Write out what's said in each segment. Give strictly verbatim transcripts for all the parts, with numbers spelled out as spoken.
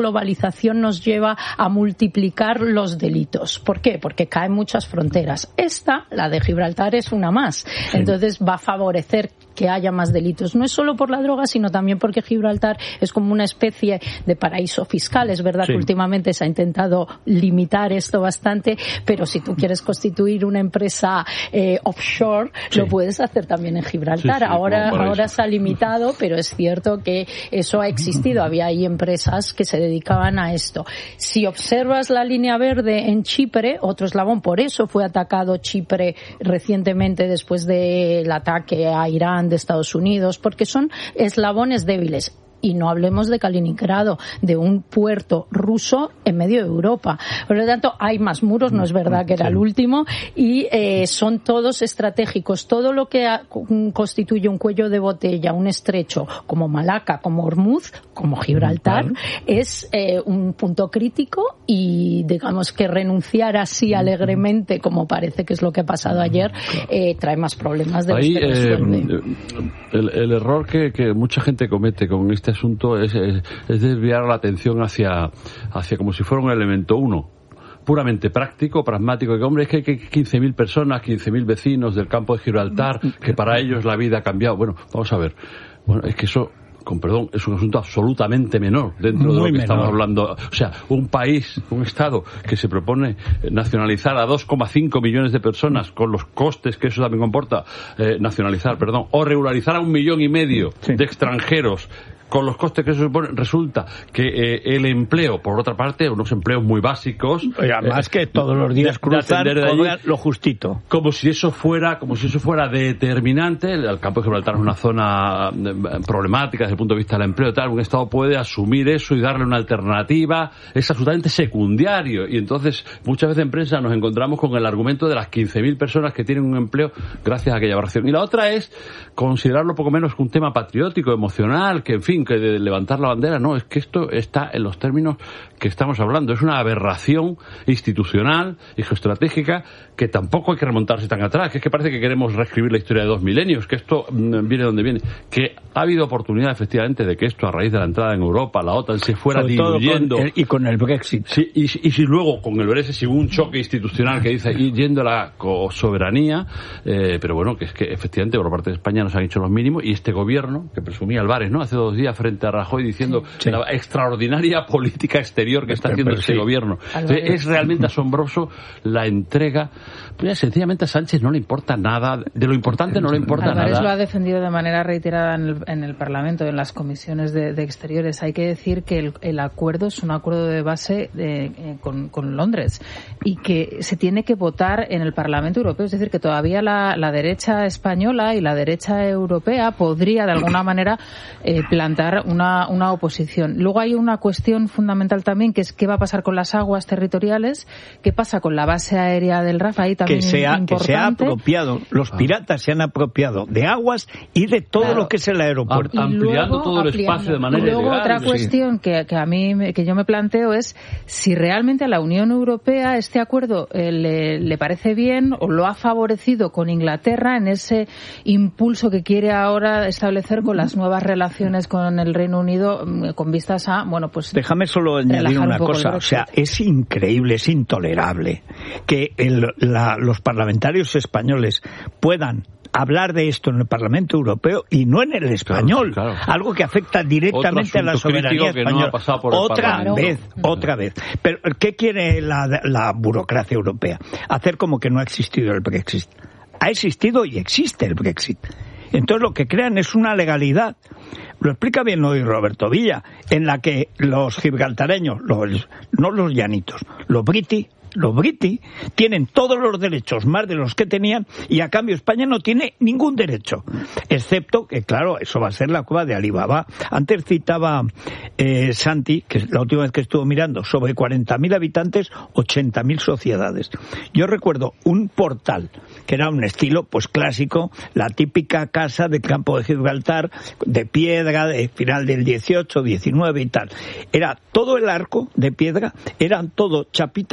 globalización nos lleva a multiplicar los delitos. ¿Por qué? Porque caen muchas fronteras. Esta, la de Gibraltar, es una más. Sí. Entonces va a favorecer que haya más delitos. No es solo por la droga, sino también porque Gibraltar es como una especie de paraíso fiscal. Es verdad sí. que últimamente se ha intentado limitar esto bastante, pero si tú quieres constituir una empresa eh, offshore, sí. lo puedes hacer también en Gibraltar. Sí, sí, ahora, ahora se ha limitado, pero es cierto que eso ha existido. Había ahí empresas que se dedicaban a esto. Si observas la línea verde en Chipre, otro eslabón, por eso fue atacado Chipre recientemente después del ataque a Irán de Estados Unidos, porque son eslabones débiles. Y no hablemos de Kaliningrado, de un puerto ruso en medio de Europa. Por lo tanto, hay más muros, no es verdad que era el último, y eh, son todos estratégicos. Todo lo que ha, constituye un cuello de botella, un estrecho, como Malaca, como Hormuz, como Gibraltar, claro. es eh, un punto crítico y digamos que renunciar así alegremente, como parece que es lo que ha pasado ayer, eh, trae más problemas de Ahí, los que resuelve. Eh, el, el error que, que mucha gente comete con este asunto es, es, es desviar la atención hacia, hacia como si fuera un elemento uno, puramente práctico, pragmático, que hombre, es que hay quince mil personas, quince mil vecinos del campo de Gibraltar, que para ellos la vida ha cambiado. Bueno, vamos a ver, bueno, es que eso, con perdón, es un asunto absolutamente menor dentro Muy de lo que menor. Estamos hablando. O sea, un país, un Estado que se propone nacionalizar a dos coma cinco millones de personas con los costes que eso también comporta, eh, nacionalizar, perdón, o regularizar a un millón y medio sí. de extranjeros con los costes que eso supone, resulta que eh, el empleo, por otra parte, unos empleos muy básicos, oiga, más eh, que todos los días cruzar lo justito, como si eso fuera, como si eso fuera determinante. El campo de Gibraltar es una zona problemática desde el punto de vista del empleo, tal. Un Estado puede asumir eso y darle una alternativa, es absolutamente secundario. Y entonces, muchas veces en prensa nos encontramos con el argumento de las quince mil personas que tienen un empleo gracias a aquella aberración. Y la otra es considerarlo poco menos que un tema patriótico, emocional, que en fin, que de levantar la bandera. No, es que esto está en los términos que estamos hablando. Es una aberración institucional y geoestratégica que tampoco hay que remontarse tan atrás, que es que parece que queremos reescribir la historia de dos milenios, que esto mmm, viene donde viene, que ha habido oportunidad efectivamente de que esto, a raíz de la entrada en Europa, la OTAN se fuera Sobre diluyendo. Con el, y con el Brexit. Sí, y, y si luego con el Brexit si hubo un choque institucional que dice y yendo a la soberanía, eh, pero bueno, que es que efectivamente por parte de España nos han hecho los mínimos, y este gobierno, que presumía Álvarez, ¿no?, hace dos días frente a Rajoy diciendo sí. la extraordinaria política exterior que está pero, haciendo pero, este sí. gobierno. Entonces, es realmente asombroso la entrega. Pues, sencillamente a Sánchez no le importa nada, de lo importante no le importa Álvarez nada. Lo ha defendido de manera reiterada en el, en el Parlamento, en las comisiones de, de exteriores. Hay que decir que el, el acuerdo es un acuerdo de base de, eh, con, con Londres y que se tiene que votar en el Parlamento Europeo. Es decir, que todavía la, la derecha española y la derecha europea podría de alguna manera eh, plantar una, una oposición. Luego hay una cuestión fundamental también, que es qué va a pasar con las aguas territoriales, qué pasa con la base aérea del R A F, ahí también que sea, importante. Que se ha apropiado, los piratas se han apropiado de aguas y de todo claro. lo que es el aeropuerto. A, ampliando luego, todo el ampliando. espacio de manera Y luego ilegal. Otra sí. cuestión que, que a mí que yo me planteo es si realmente a la Unión Europea este acuerdo eh, le, le parece bien o lo ha favorecido con Inglaterra en ese impulso que quiere ahora establecer con las nuevas relaciones con el Reino Unido, con vistas a, bueno, pues... Déjame solo añadir una un cosa, o sea, es increíble, es intolerable que el, la, los parlamentarios españoles puedan hablar de esto en el Parlamento Europeo y no en el español, claro, claro. algo que afecta directamente a la soberanía española. No otra vez, otra vez. Pero ¿qué quiere la, la burocracia europea? Hacer como que no ha existido el Brexit. Ha existido y existe el Brexit. Entonces lo que crean es una legalidad. Lo explica bien hoy Roberto Villa, en la que los gibraltareños, los, no los llanitos, los briti, los briti tienen todos los derechos más de los que tenían y a cambio España no tiene ningún derecho, excepto que claro, eso va a ser la cueva de Alibaba. Antes citaba eh, Santi, que la última vez que estuvo mirando, sobre cuarenta mil habitantes, ochenta mil sociedades. Yo recuerdo un portal que era un estilo pues clásico, la típica casa de campo de Gibraltar, de piedra, de final del dieciocho, diecinueve y tal. Era todo el arco de piedra, eran todo chapitas de empresas.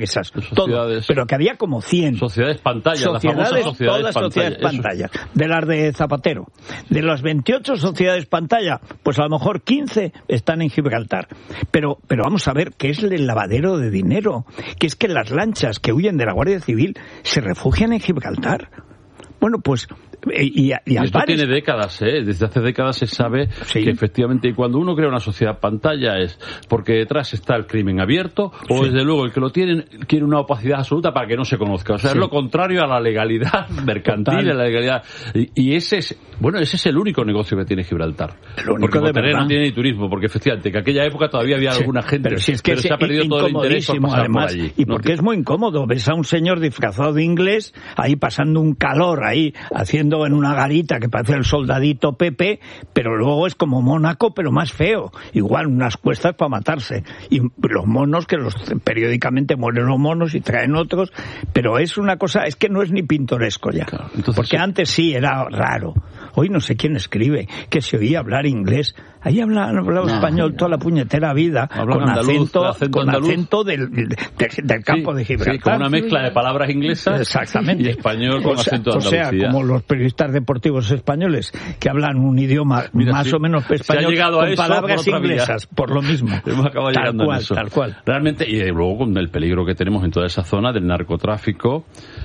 empresas, todo, pero que había como cien. Sociedades pantalla, sociedades, las famosas sociedades todas pantalla. sociedades pantalla. De las de Zapatero. De las veintiocho sociedades pantalla, pues a lo mejor quince están en Gibraltar. Pero, pero vamos a ver qué es el lavadero de dinero, que es que las lanchas que huyen de la Guardia Civil se refugian en Gibraltar. Bueno, pues... Y, y, y esto tiene décadas, ¿eh? Desde hace décadas se sabe sí. que efectivamente cuando uno crea una sociedad pantalla es porque detrás está el crimen abierto o sí. desde luego el que lo tiene quiere una opacidad absoluta para que no se conozca. O sea, sí. es lo contrario a la legalidad mercantil, a la legalidad. Y, y ese es, bueno, ese es el único negocio que tiene Gibraltar. El único porque de verdad. No tiene ni turismo, porque efectivamente que en aquella época todavía había sí. alguna gente, pero, si es que pero se ha perdido todo el interés por pasar además, por allí. Y porque no, es muy incómodo. Ves a un señor disfrazado de inglés ahí pasando un calor ahí, haciendo en una garita que parece el soldadito Pepe, pero luego es como Mónaco, pero más feo. Igual unas cuestas para matarse. Y los monos, que los periódicamente mueren los monos y traen otros, pero es una cosa, es que no es ni pintoresco ya. Claro, entonces, porque sí. antes sí era raro. Hoy no sé quién escribe, que se oía hablar inglés. Ahí hablan hablaba no, español no. toda la puñetera vida, hablan con andaluz, acento, acento con andaluz. acento del, del, del campo sí, de Gibraltar. Sí, con una mezcla de palabras inglesas exactamente. y español con o sea, acento de Andalucía. O sea, como los periodistas deportivos españoles que hablan un idioma Mira, más sí, o menos español con eso, palabras por inglesas, vía. Por lo mismo. Hemos acabado tal llegando cual, en eso. Tal cual. Realmente, y luego con el peligro que tenemos en toda esa zona del narcotráfico,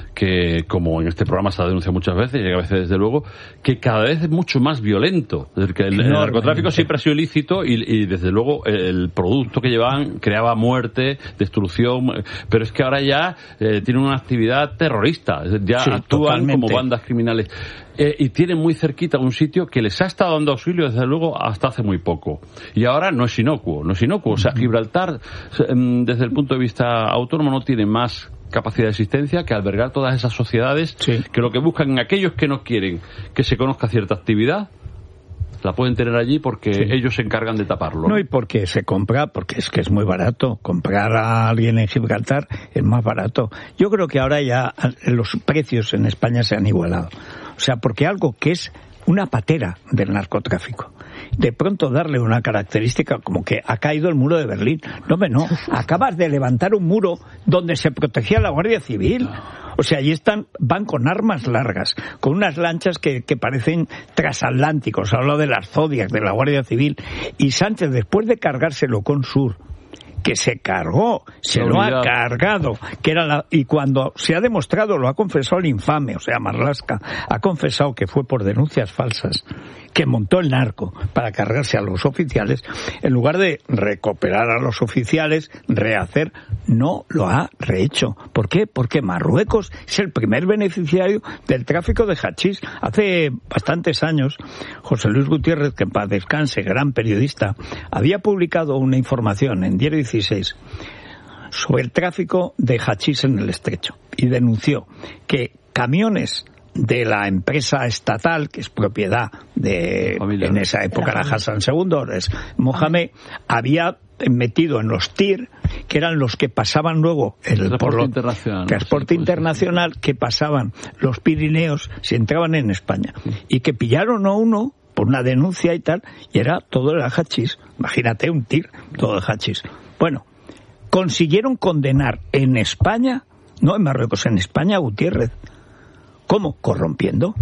que como en este programa se ha denunciado muchas veces, y a veces desde luego, que cada vez es mucho más violento. Es decir, que el, el narcotráfico siempre ha sido ilícito y, y desde luego el producto que llevaban creaba muerte, destrucción, pero es que ahora ya eh, tienen una actividad terrorista, ya sí, actúan totalmente. Como bandas criminales. Eh, y tienen muy cerquita un sitio que les ha estado dando auxilio desde luego hasta hace muy poco. Y ahora no es inocuo, no es inocuo. O sea, Gibraltar, desde el punto de vista autónomo, no tiene más capacidad de existencia que albergar todas esas sociedades sí. que lo que buscan en aquellos que no quieren que se conozca cierta actividad, la pueden tener allí porque sí. ellos se encargan de taparlo. No, y porque se compra, porque es que es muy barato. Comprar a alguien en Gibraltar es más barato. Yo creo que ahora ya los precios en España se han igualado. O sea, porque algo que es una patera del narcotráfico, de pronto darle una característica como que ha caído el muro de Berlín. No, me no. Acabas de levantar un muro donde se protegía la Guardia Civil. O sea, allí están, van con armas largas, con unas lanchas que, que parecen transatlánticos. Hablo de las Zodiac, de la Guardia Civil. Y Sánchez, después de cargárselo con Sur, que se cargó, se lo ha cargado, que era la, y cuando se ha demostrado, lo ha confesado el infame, o sea, Marlaska, ha confesado que fue por denuncias falsas, que montó el narco para cargarse a los oficiales, en lugar de recuperar a los oficiales, rehacer, no lo ha rehecho. ¿Por qué? Porque Marruecos es el primer beneficiario del tráfico de hachís. Hace bastantes años, José Luis Gutiérrez, que en paz descanse, gran periodista, había publicado una información en Diario dieciséis sobre el tráfico de hachís en el Estrecho y denunció que camiones de la empresa estatal, que es propiedad de, Familia. En esa época, la Hassan segundo, es Mohamed, había metido en los T I R, que eran los que pasaban luego el transporte por lo, internacional, transporte sí, internacional, que pasaban los Pirineos si entraban en España, sí. y que pillaron a uno por una denuncia y tal, y era todo el hachís. Imagínate un T I R, todo el hachís. Bueno, consiguieron condenar en España, no en Marruecos, en España a Gutiérrez. ¿Cómo? Corrompiendo.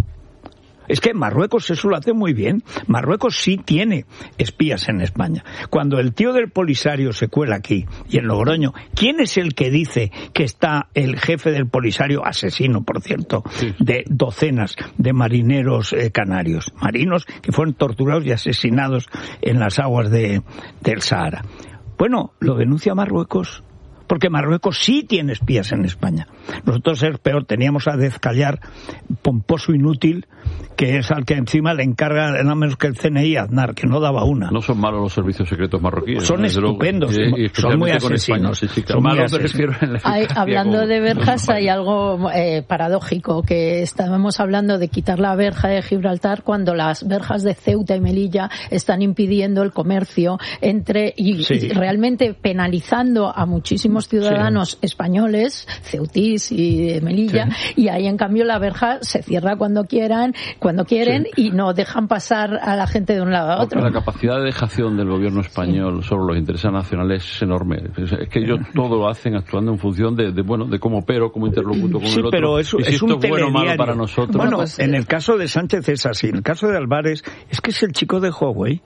Es que Marruecos eso lo hace muy bien. Marruecos sí tiene espías en España. Cuando el tío del Polisario se cuela aquí, y en Logroño, ¿quién es el que dice que está el jefe del Polisario, asesino, por cierto, sí. de docenas de marineros eh, canarios? Marinos que fueron torturados y asesinados en las aguas de, del Sahara. Bueno, lo denuncia Marruecos. Porque Marruecos sí tiene espías en España. Nosotros es peor, teníamos a Dezcayar, pomposo inútil, que es al que encima le encarga nada menos que el C N I Aznar, que no daba una. No son malos los servicios secretos marroquíes. Son ¿no? estupendos, y, y son muy asesinos. Sí, sí, son malos, me refiero en la hay, hablando como, de verjas, hay algo eh, paradójico, que estábamos hablando de quitar la verja de Gibraltar cuando las verjas de Ceuta y Melilla están impidiendo el comercio entre y, sí. y realmente penalizando a muchísimos tenemos ciudadanos sí. españoles, ceutís y de Melilla, sí. y ahí en cambio la verja se cierra cuando quieran, cuando quieren, sí. y no dejan pasar a la gente de un lado a otro. Porque la capacidad de dejación del gobierno español sí. sobre los intereses nacionales es enorme. Es que ellos todo lo hacen actuando en función de, de bueno, de cómo opero, cómo interlocuto con sí, el otro. Pero es, y si es esto un es bueno o malo para nosotros. Bueno, pues, en el caso de Sánchez es así. En el caso de Álvarez, es que es el chico de Huawei.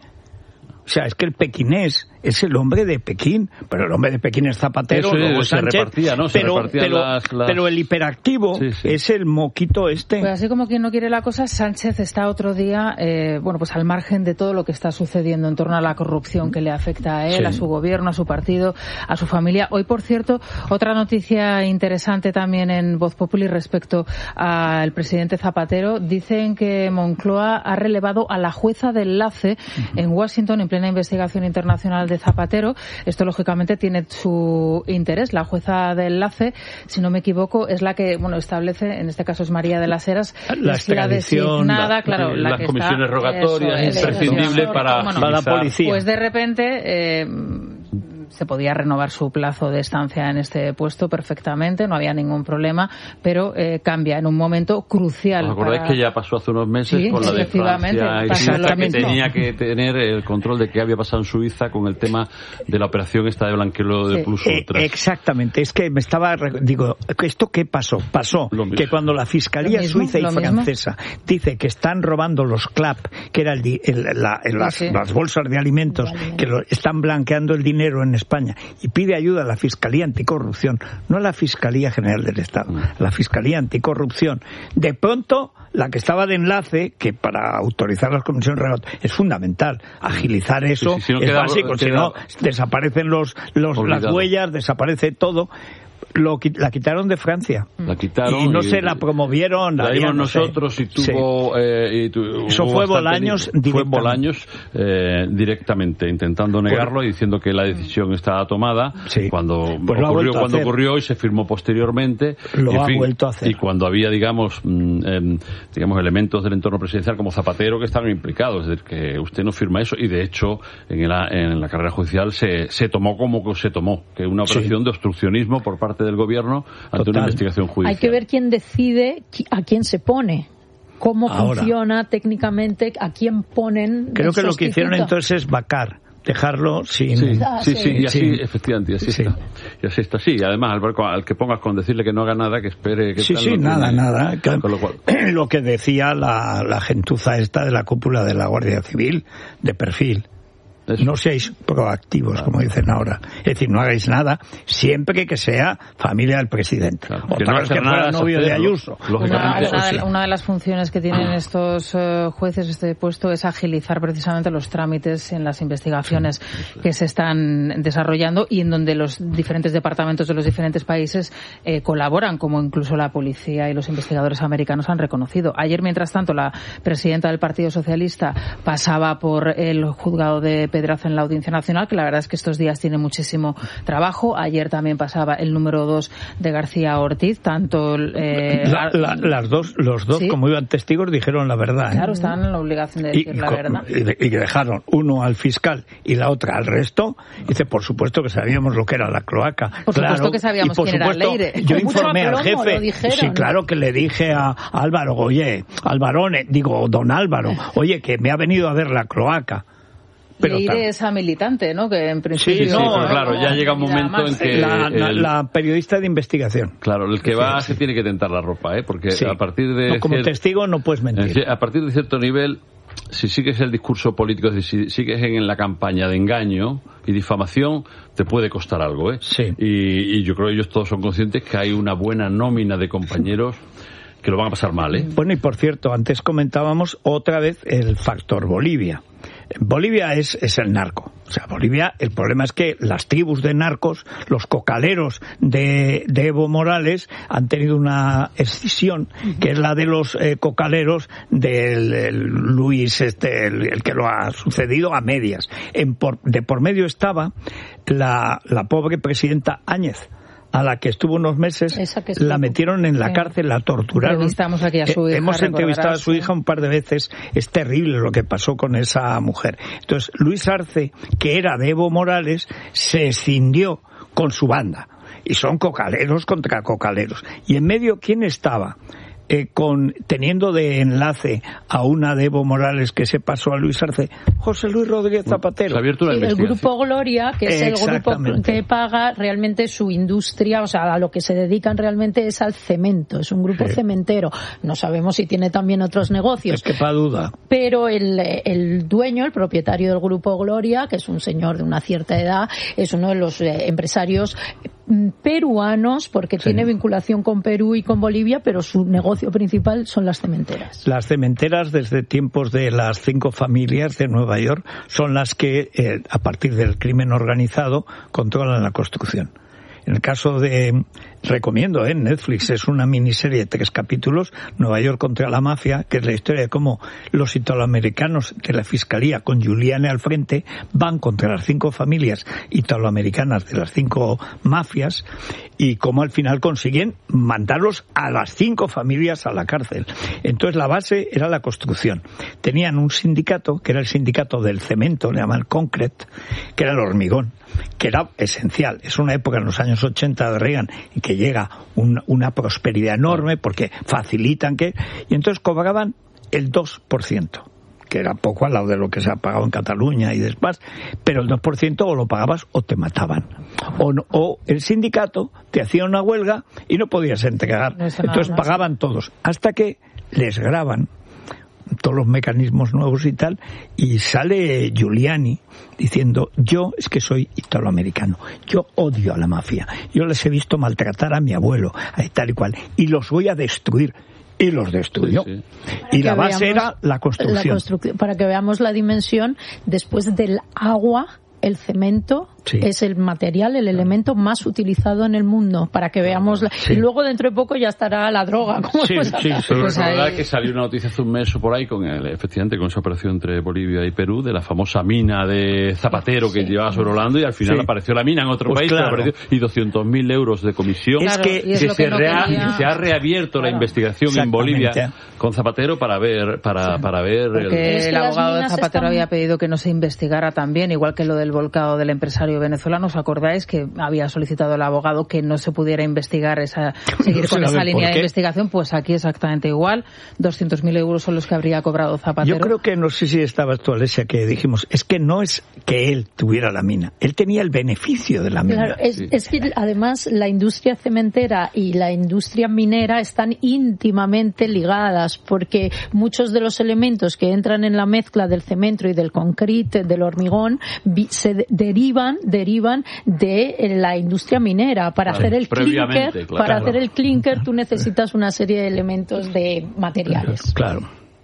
O sea, es que el pequinés es el hombre de Pekín, pero el hombre de Pekín es Zapatero, Eso luego se Sánchez, repartía, ¿no? Se pero, pero, las, las... pero el hiperactivo sí, sí. es el moquito este. Pues así como quien no quiere la cosa, Sánchez está otro día, eh, bueno, pues al margen de todo lo que está sucediendo en torno a la corrupción que le afecta a él, sí. a su gobierno, a su partido, a su familia. Hoy, por cierto, otra noticia interesante también en Voz Populi respecto al presidente Zapatero. Dicen que Moncloa ha relevado a la jueza de enlace uh-huh. en Washington en plena investigación internacional de Zapatero. Esto, lógicamente, tiene su interés. La jueza de enlace, si no me equivoco, es la que, bueno, establece, en este caso es María de las Heras, la extradición, la designada, la, claro, la las que comisiones está, rogatorias, eso, imprescindible eso, para, bueno, para la policía. Pues de repente... Eh, se podía renovar su plazo de estancia en este puesto perfectamente, no había ningún problema, pero eh, cambia en un momento crucial. ¿Os acordáis para... que ya pasó hace unos meses sí, con la de Francia y Suiza, que tenía que tener el control de qué había pasado en Suiza con el tema de la operación esta de blanqueo de sí. plus ultras? Eh, exactamente, es que me estaba, digo, ¿esto qué pasó? Pasó que cuando la Fiscalía mismo, Suiza y francesa mismo. dice que están robando los C L A P, que era el, el, la, el, las, sí, sí. las bolsas de alimentos, vale. que lo, están blanqueando el dinero en España, y pide ayuda a la Fiscalía Anticorrupción, no a la Fiscalía General del Estado, a la Fiscalía Anticorrupción. De pronto, la que estaba de enlace, que para autorizar las comisiones regulatorias es fundamental, agilizar eso, sí, sí, si no es queda, básico, queda, si no desaparecen los, los las huellas, desaparece todo. Lo, la quitaron de Francia. La quitaron y no y, se la promovieron. La dimos nosotros y tuvo... Sí. Eh, y tu, Eso fue Bolaños Fue Bolaños eh, directamente intentando negarlo y diciendo que la decisión estaba tomada sí. cuando pues ocurrió cuando ocurrió y se firmó posteriormente. Lo y, en ha fin, vuelto a hacer. Y cuando había, digamos, eh, digamos elementos del entorno presidencial como Zapatero que estaban implicados. Es decir, que usted no firma eso y de hecho en la, en la carrera judicial se, se tomó como se tomó, que una operación sí. de obstruccionismo por parte del gobierno ante Total. una investigación judicial. Hay que ver quién decide a quién se pone. Cómo Ahora, funciona técnicamente, a quién ponen. Creo que lo que hicieron entonces es vacar, dejarlo sin... Sí, ah, sí, sí, sí, y así, sí. efectivamente, y así sí. está. Y así está, sí. Además, al, al que pongas con decirle que no haga nada, que espere... Que sí, sí, nada, tiene, nada. Con lo, cual... lo que decía la, la gentuza esta de la cúpula de la Guardia Civil, de perfil. Eso. No seáis proactivos, claro. como dicen ahora. Es decir, no hagáis nada, siempre que sea familia del presidente. Claro, Otra que no vez que fuera novio de Ayuso. Una, una, de, una de las funciones que tienen estos uh, jueces, este puesto, es agilizar precisamente los trámites en las investigaciones sí, que se están desarrollando y en donde los diferentes departamentos de los diferentes países eh, colaboran, como incluso la policía y los investigadores americanos han reconocido. Ayer, mientras tanto, la presidenta del Partido Socialista pasaba por el juzgado de Pedraza en la Audiencia Nacional, que la verdad es que estos días tiene muchísimo trabajo. Ayer también pasaba el número dos de García Ortiz, tanto... Eh, la, la, las dos, los dos, ¿sí? como iban testigos, dijeron la verdad. Claro, ¿eh? estaban en la obligación de decir y, la verdad. Y, y dejaron uno al fiscal y la otra al resto. Dice, por supuesto que sabíamos lo que era la cloaca. Por claro, supuesto que sabíamos quién era Leire. Yo informé al jefe. Sí, claro que le dije a Álvaro, oye, Alvarone, digo, don Álvaro, oye, que me ha venido a ver la cloaca. Pero Leire es militante, ¿no? Que en principio... Sí, sí, pero claro, ya llega un momento en que... La, la, el, la periodista de investigación. Claro, el que sí, va sí. se tiene que tentar la ropa, ¿eh? Porque sí. a partir de... No, como cier... testigo no puedes mentir. A partir de cierto nivel, si sigues el discurso político, si sigues en la campaña de engaño y difamación, te puede costar algo, ¿eh? Sí. Y, y yo creo que ellos todos son conscientes que hay una buena nómina de compañeros que lo van a pasar mal, ¿eh? Bueno, y por cierto, antes comentábamos otra vez el factor Bolivia. Bolivia es, es el narco. O sea, Bolivia, el problema es que las tribus de narcos, los cocaleros de, de Evo Morales, han tenido una escisión, que es la de los eh, cocaleros del el Luis, este, el, el que lo ha sucedido a medias. En por, de por medio estaba la, la pobre presidenta Áñez, a la que estuvo unos meses, la metieron en la cárcel, la torturaron. Entrevistamos aquí a su hija. Hemos entrevistado a su hija un par de veces. Es terrible lo que pasó con esa mujer. Entonces, Luis Arce, que era de Evo Morales, se escindió con su banda. y son cocaleros contra cocaleros. Y en medio, ¿quién estaba? Eh, con teniendo de enlace a una de Evo Morales que se pasó a Luis Arce, José Luis Rodríguez Zapatero. Se ha abierto una Sí, el investigación. Grupo Gloria, que es el grupo que paga realmente su industria, o sea, a lo que se dedican realmente es al cemento, es un grupo Sí. cementero. No sabemos si tiene también otros negocios. Es que pa' duda. Pero el, el dueño, el propietario del Grupo Gloria, que es un señor de una cierta edad, es uno de los eh, empresarios peruanos, porque Sí. tiene vinculación con Perú y con Bolivia, pero su negocio principal son las cementeras. Las cementeras, desde tiempos de las cinco familias de Nueva York, son las que, eh, a partir del crimen organizado, controlan la construcción. En el caso de, recomiendo, ¿eh? Netflix, es una miniserie de tres capítulos, Nueva York contra la mafia, que es la historia de cómo los italoamericanos de la Fiscalía, con Giuliani al frente, van contra las cinco familias italoamericanas de las cinco mafias, y cómo al final consiguen mandarlos a las cinco familias a la cárcel. Entonces la base era la construcción. Tenían un sindicato, que era el sindicato del cemento, le llaman concrete, que era el hormigón, que era esencial. Es una época en los años ochenta de Reagan en que llega un, una prosperidad enorme porque facilitan que... Y entonces cobraban el dos por ciento, que era poco al lado de lo que se ha pagado en Cataluña y demás, pero el dos por ciento o lo pagabas o te mataban. O, no, o el sindicato te hacía una huelga y no podías entregar. No, entonces no, pagaban no. todos, hasta que les graban todos los mecanismos nuevos y tal, y sale Giuliani diciendo: yo es que soy italoamericano, yo odio a la mafia, yo les he visto maltratar a mi abuelo, a tal y cual, y los voy a destruir. Y los destruyó. Sí, sí. Y la Que base veamos era la construcción. la construcción. Para que veamos la dimensión, después del agua, el cemento Sí. es el material, el elemento más utilizado en el mundo, para que veamos la... Sí. Y luego dentro de poco ya estará la droga. Como Sí, hemos sí, hablado. sí. Pero Pues recordad ahí- que salió una noticia hace un mes o por ahí, con el, efectivamente, con esa operación entre Bolivia y Perú, de la famosa mina de Zapatero que Sí. llevaba sobrevolando, y al final Sí. apareció la mina en otro Pues país, claro. pero apareció, y doscientos mil euros de comisión. Es Claro, que- y es que lo se, que no rea- quería- se ha reabierto la Claro. investigación en Exactamente. Bolivia con Zapatero para ver para, para ver el- Porque Es que el las abogado de minas Zapatero están- había pedido que no se investigara también, igual que lo del volcado del empresario venezolano. ¿Os acordáis que había solicitado el abogado que no se pudiera investigar esa, seguir No sé con a esa ver, línea ¿por de qué? investigación? Pues aquí exactamente igual. doscientos mil euros son los que habría cobrado Zapatero. Yo creo que, no sé si estabas tú, Alesia, que dijimos, es que no es que él tuviera la mina, él tenía el beneficio de la mina. Claro, es, Sí. es que además la industria cementera y la industria minera están íntimamente ligadas, porque muchos de los elementos que entran en la mezcla del cemento y del concrete, del hormigón, vi- se de- derivan derivan de eh, la industria minera. Para Claro, hacer el previamente, clinker, claro. para hacer el clinker tú necesitas una serie de elementos de materiales. Claro.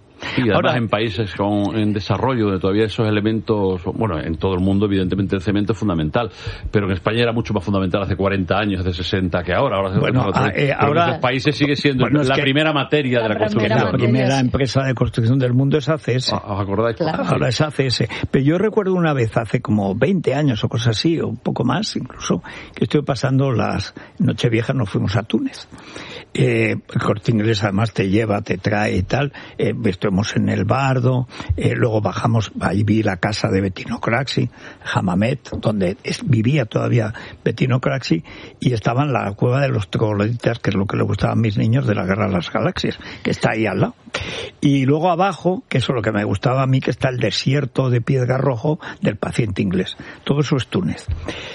Y además Ahora- en países con, en desarrollo, donde todavía esos elementos, bueno, en todo el mundo evidentemente el cemento es fundamental, pero en España era mucho más fundamental hace cuarenta años, hace sesenta que ahora. ahora Bueno, pero ah, eh, en ahora- esos países sigue siendo Bueno, es la que- primera materia de La la primera construcción. La materia. primera sí. empresa de construcción del mundo es A C S. ¿Os acordáis? Claro. Ahora es A C S. Pero yo recuerdo una vez, hace como veinte años o cosas así, o un poco más incluso, que estuve pasando las Nocheviejas, nos fuimos a Túnez. Eh, el Corte Inglés además te lleva, te trae y tal. Eh, estuvimos en el Bardo, eh, luego bajamos, ahí vi la casa de Bettino Craxi, Hammamet, donde es- vivía todavía Bettino Craxi, y estaba en la cueva de los trogloditas, que es lo que le gustaba a mis niños de la Guerra de las Galaxias, que está ahí al lado. Y luego abajo, que eso es lo que me gustaba a mí, que está el desierto de Piedra Rojo del paciente inglés. Todo eso es Túnez.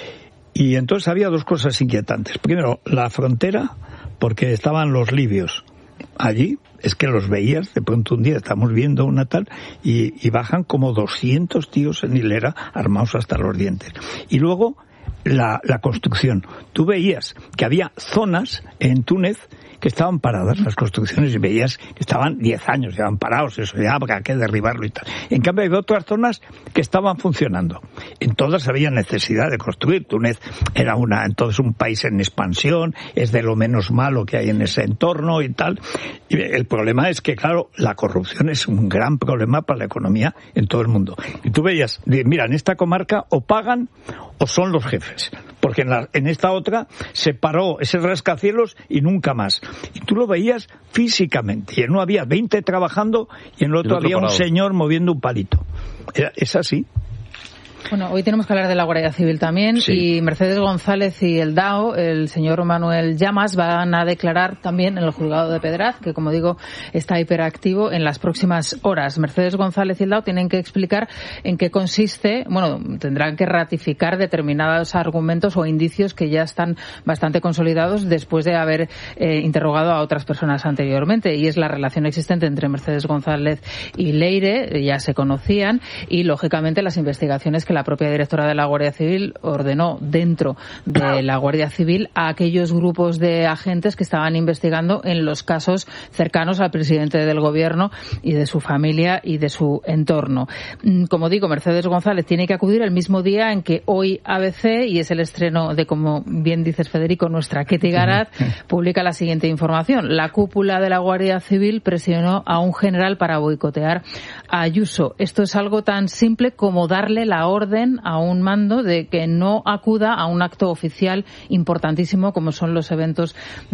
Y entonces había dos cosas inquietantes. Primero, la frontera, porque estaban los libios allí, es que los veías, de pronto un día estamos viendo una tal, y, y bajan como doscientos tíos en hilera, armados hasta los dientes. Y luego, la, la construcción. Tú veías que había zonas en Túnez que estaban paradas, las construcciones, y veías que estaban diez años, llevan parados, eso ya habrá que derribarlo y tal. En cambio, hay otras zonas que estaban funcionando. En todas había necesidad de construir. Túnez era una, entonces un país en expansión, es de lo menos malo que hay en ese entorno y tal. Y el problema es que, claro, la corrupción es un gran problema para la economía en todo el mundo. Y tú veías, mira, en esta comarca o pagan o son los jefes. Porque en, la, en esta otra se paró ese rascacielos y nunca más. Y tú lo veías físicamente. Y en uno había veinte trabajando y en el otro, otro había parado. un señor moviendo un palito. Era, es así. Bueno, hoy tenemos que hablar de la Guardia Civil también, sí. Y Mercedes González y el D A O, el señor Manuel Llamas, van a declarar también en el juzgado de Pedraz, que como digo está hiperactivo, en las próximas horas. Mercedes González y el D A O tienen que explicar en qué consiste, bueno, tendrán que ratificar determinados argumentos o indicios que ya están bastante consolidados después de haber eh, interrogado a otras personas anteriormente, y es la relación existente entre Mercedes González y Leire, ya se conocían, y lógicamente las investigaciones que la propia directora de la Guardia Civil ordenó dentro de la Guardia Civil a aquellos grupos de agentes que estaban investigando en los casos cercanos al presidente del gobierno y de su familia y de su entorno. Como digo, Mercedes González tiene que acudir el mismo día en que hoy A B C, y es el estreno de, como bien dices Federico, nuestra Ketty Garat, publica la siguiente información. La cúpula de la Guardia Civil presionó a un general para boicotear a Ayuso. Esto es algo tan simple como darle la orden a un mando de que no acuda a un acto oficial importantísimo como son los eventos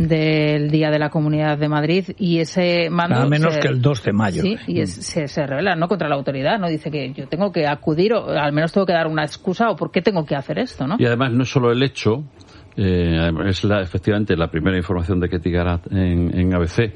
del Día de la Comunidad de Madrid, y ese mando... Nada menos se, que el dos de mayo. Sí, y es, se, se revela, ¿no?, contra la autoridad, ¿no? Dice que yo tengo que acudir, o al menos tengo que dar una excusa, o por qué tengo que hacer esto, ¿no? Y además no es solo el hecho, eh, es la, efectivamente la primera información de Ketty Garat en, en A B C,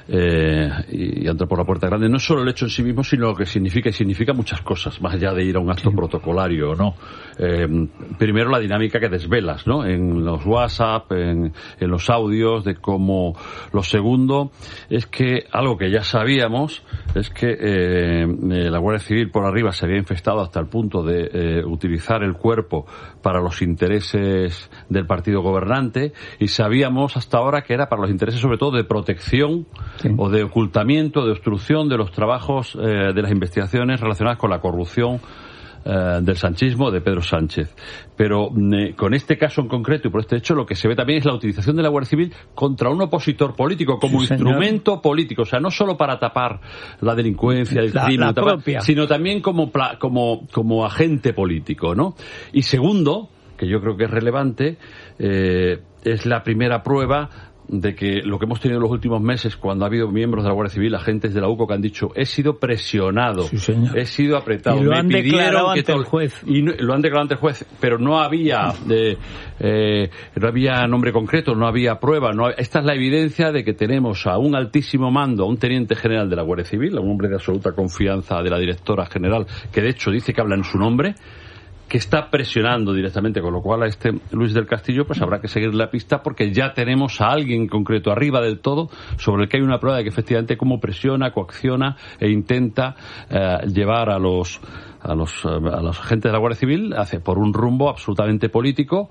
eh, y, y entra por la puerta grande, no es solo el hecho en sí mismo, sino lo que significa, y significa muchas cosas, más allá de ir a un acto sí. protocolario o no. Eh, primero, la dinámica que desvelas, ¿no?, en los WhatsApp, en, en los audios, de cómo... Lo segundo es que algo que ya sabíamos es que eh, la Guardia Civil por arriba se había infestado hasta el punto de eh, utilizar el cuerpo para los intereses del partido gobernante, y sabíamos hasta ahora que era para los intereses sobre todo de protección sí. o de ocultamiento, de obstrucción de los trabajos eh, de las investigaciones relacionadas con la corrupción eh, del sanchismo, de Pedro Sánchez. Pero eh, con este caso en concreto y por este hecho, lo que se ve también es la utilización de la Guardia Civil contra un opositor político como sí, instrumento político, o sea, no solo para tapar la delincuencia, el la, crimen, la tapar, propia. sino también como, como, como agente político, ¿no? Y segundo, que yo creo que es relevante, eh, es la primera prueba de que lo que hemos tenido en los últimos meses, cuando ha habido miembros de la Guardia Civil, agentes de la U C O, que han dicho, he sido presionado, sí, he sido apretado, y lo me han pidieron declarado que ante to- el juez. Y no, lo han declarado ante el juez, pero no había de, eh, no había nombre concreto, no había prueba. No, esta es la evidencia de que tenemos a un altísimo mando, a un teniente general de la Guardia Civil, a un hombre de absoluta confianza de la directora general, que de hecho dice que habla en su nombre, que está presionando directamente, con lo cual a este Luis del Castillo pues habrá que seguir la pista, porque ya tenemos a alguien concreto arriba del todo sobre el que hay una prueba de que efectivamente cómo presiona, coacciona e intenta eh, llevar a los a los a los agentes de la Guardia Civil hacia por un rumbo absolutamente político,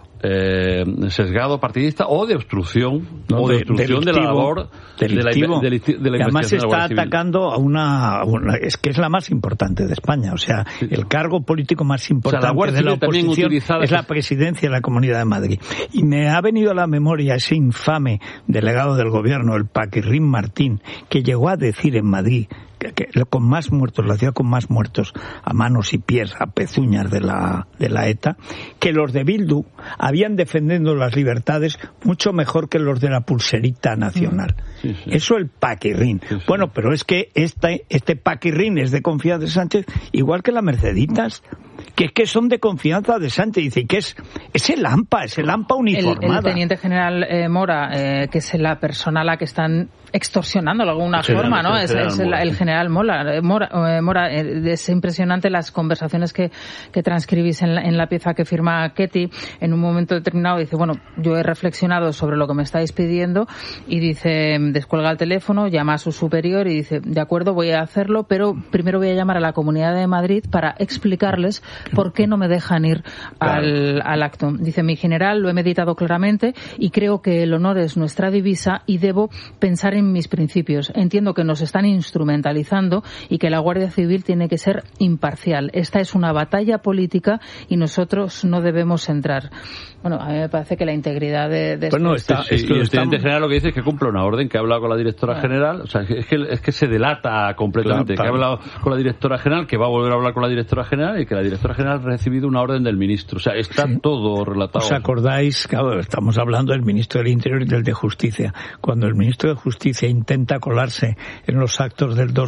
eh, sesgado, partidista o de obstrucción no, o de, de obstrucción de la labor delictivo. de la, de la, de la y además investigación está de la atacando a una, a una es que es la más importante de España, o sea, sí. el cargo político más importante, o sea, la de la oposición es la presidencia de la Comunidad de Madrid. Y me ha venido a la memoria ese infame delegado del gobierno, el Paquirrín Martín, que llegó a decir en Madrid que, que con más muertos, la ciudad con más muertos a manos y pies, a pezuñas de la de la ETA, que los de Bildu habían defendiendo las libertades mucho mejor que los de la pulserita nacional. Sí, sí. Eso el Paquirrín. Sí, sí. Bueno, pero es que este, este Paquirrín es de confianza de Sánchez, igual que la Merceditas, que es que son de confianza de Sánchez. Dice que es, es el AMPA, es el AMPA uniformada. El, el teniente general eh, Mora, eh, que es la persona a la que están extorsionando de alguna general, forma, ¿no? El es, es el, el general Mora. Mora, eh, Mora eh, es impresionante las conversaciones que, que transcribís en la, en la pieza que firma Ketty. En un momento determinado dice, bueno, yo he reflexionado sobre lo que me estáis pidiendo, y dice, descuelga el teléfono, llama a su superior y dice, de acuerdo, voy a hacerlo, pero primero voy a llamar a la Comunidad de Madrid para explicarles por qué no me dejan ir al, claro. al acto. Dice, mi general, lo he meditado claramente y creo que el honor es nuestra divisa y debo pensar en mis principios. Entiendo que nos están instrumentalizando y que la Guardia Civil tiene que ser imparcial. Esta es una batalla política y nosotros no debemos entrar. Bueno, a mí me parece que la integridad de... de bueno, está, sí, sí, y el teniente general lo que dice es que cumple una orden, que ha hablado con la directora claro. general, o sea, es que, es que se delata completamente, claro, claro. que ha hablado con la directora general, que va a volver a hablar con la directora general y que la directora general ha recibido una orden del ministro. O sea, está sí. todo relatado. ¿Os acordáis? Claro, estamos hablando del ministro del Interior y del de Justicia. Cuando el ministro de Justicia intenta colarse en los actos del dos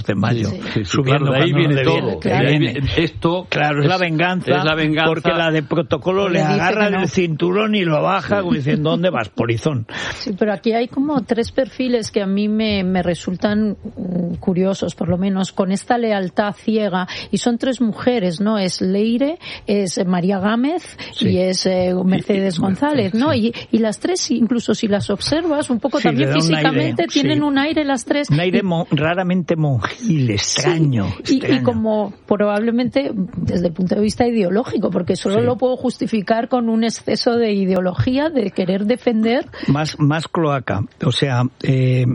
dos de mayo, sí, sí, sí, subiendo claro, de ahí cuando viene no todo. debía. Claro. De ahí viene, esto claro, es, es, la venganza, es la venganza, porque la de protocolo le, le agarra no. el cinturón y lo baja como diciendo, ¿dónde vas, polizón? Sí, pero aquí hay como tres perfiles que a mí me, me resultan curiosos, por lo menos, con esta lealtad ciega, y son tres mujeres, ¿no? Es Leire, es María Gámez sí. y es eh, Mercedes y, González, ¿no? Sí. Y, y las tres, incluso si las observas un poco sí, también físicamente, un aire, tienen sí. un aire las tres. Un aire y, mo- raramente monjil, extraño. Sí. extraño. Y, y como probablemente desde el punto de vista ideológico, porque solo sí. lo puedo justificar con un exceso de ideología, de querer defender. Más, más cloaca. O sea, eh,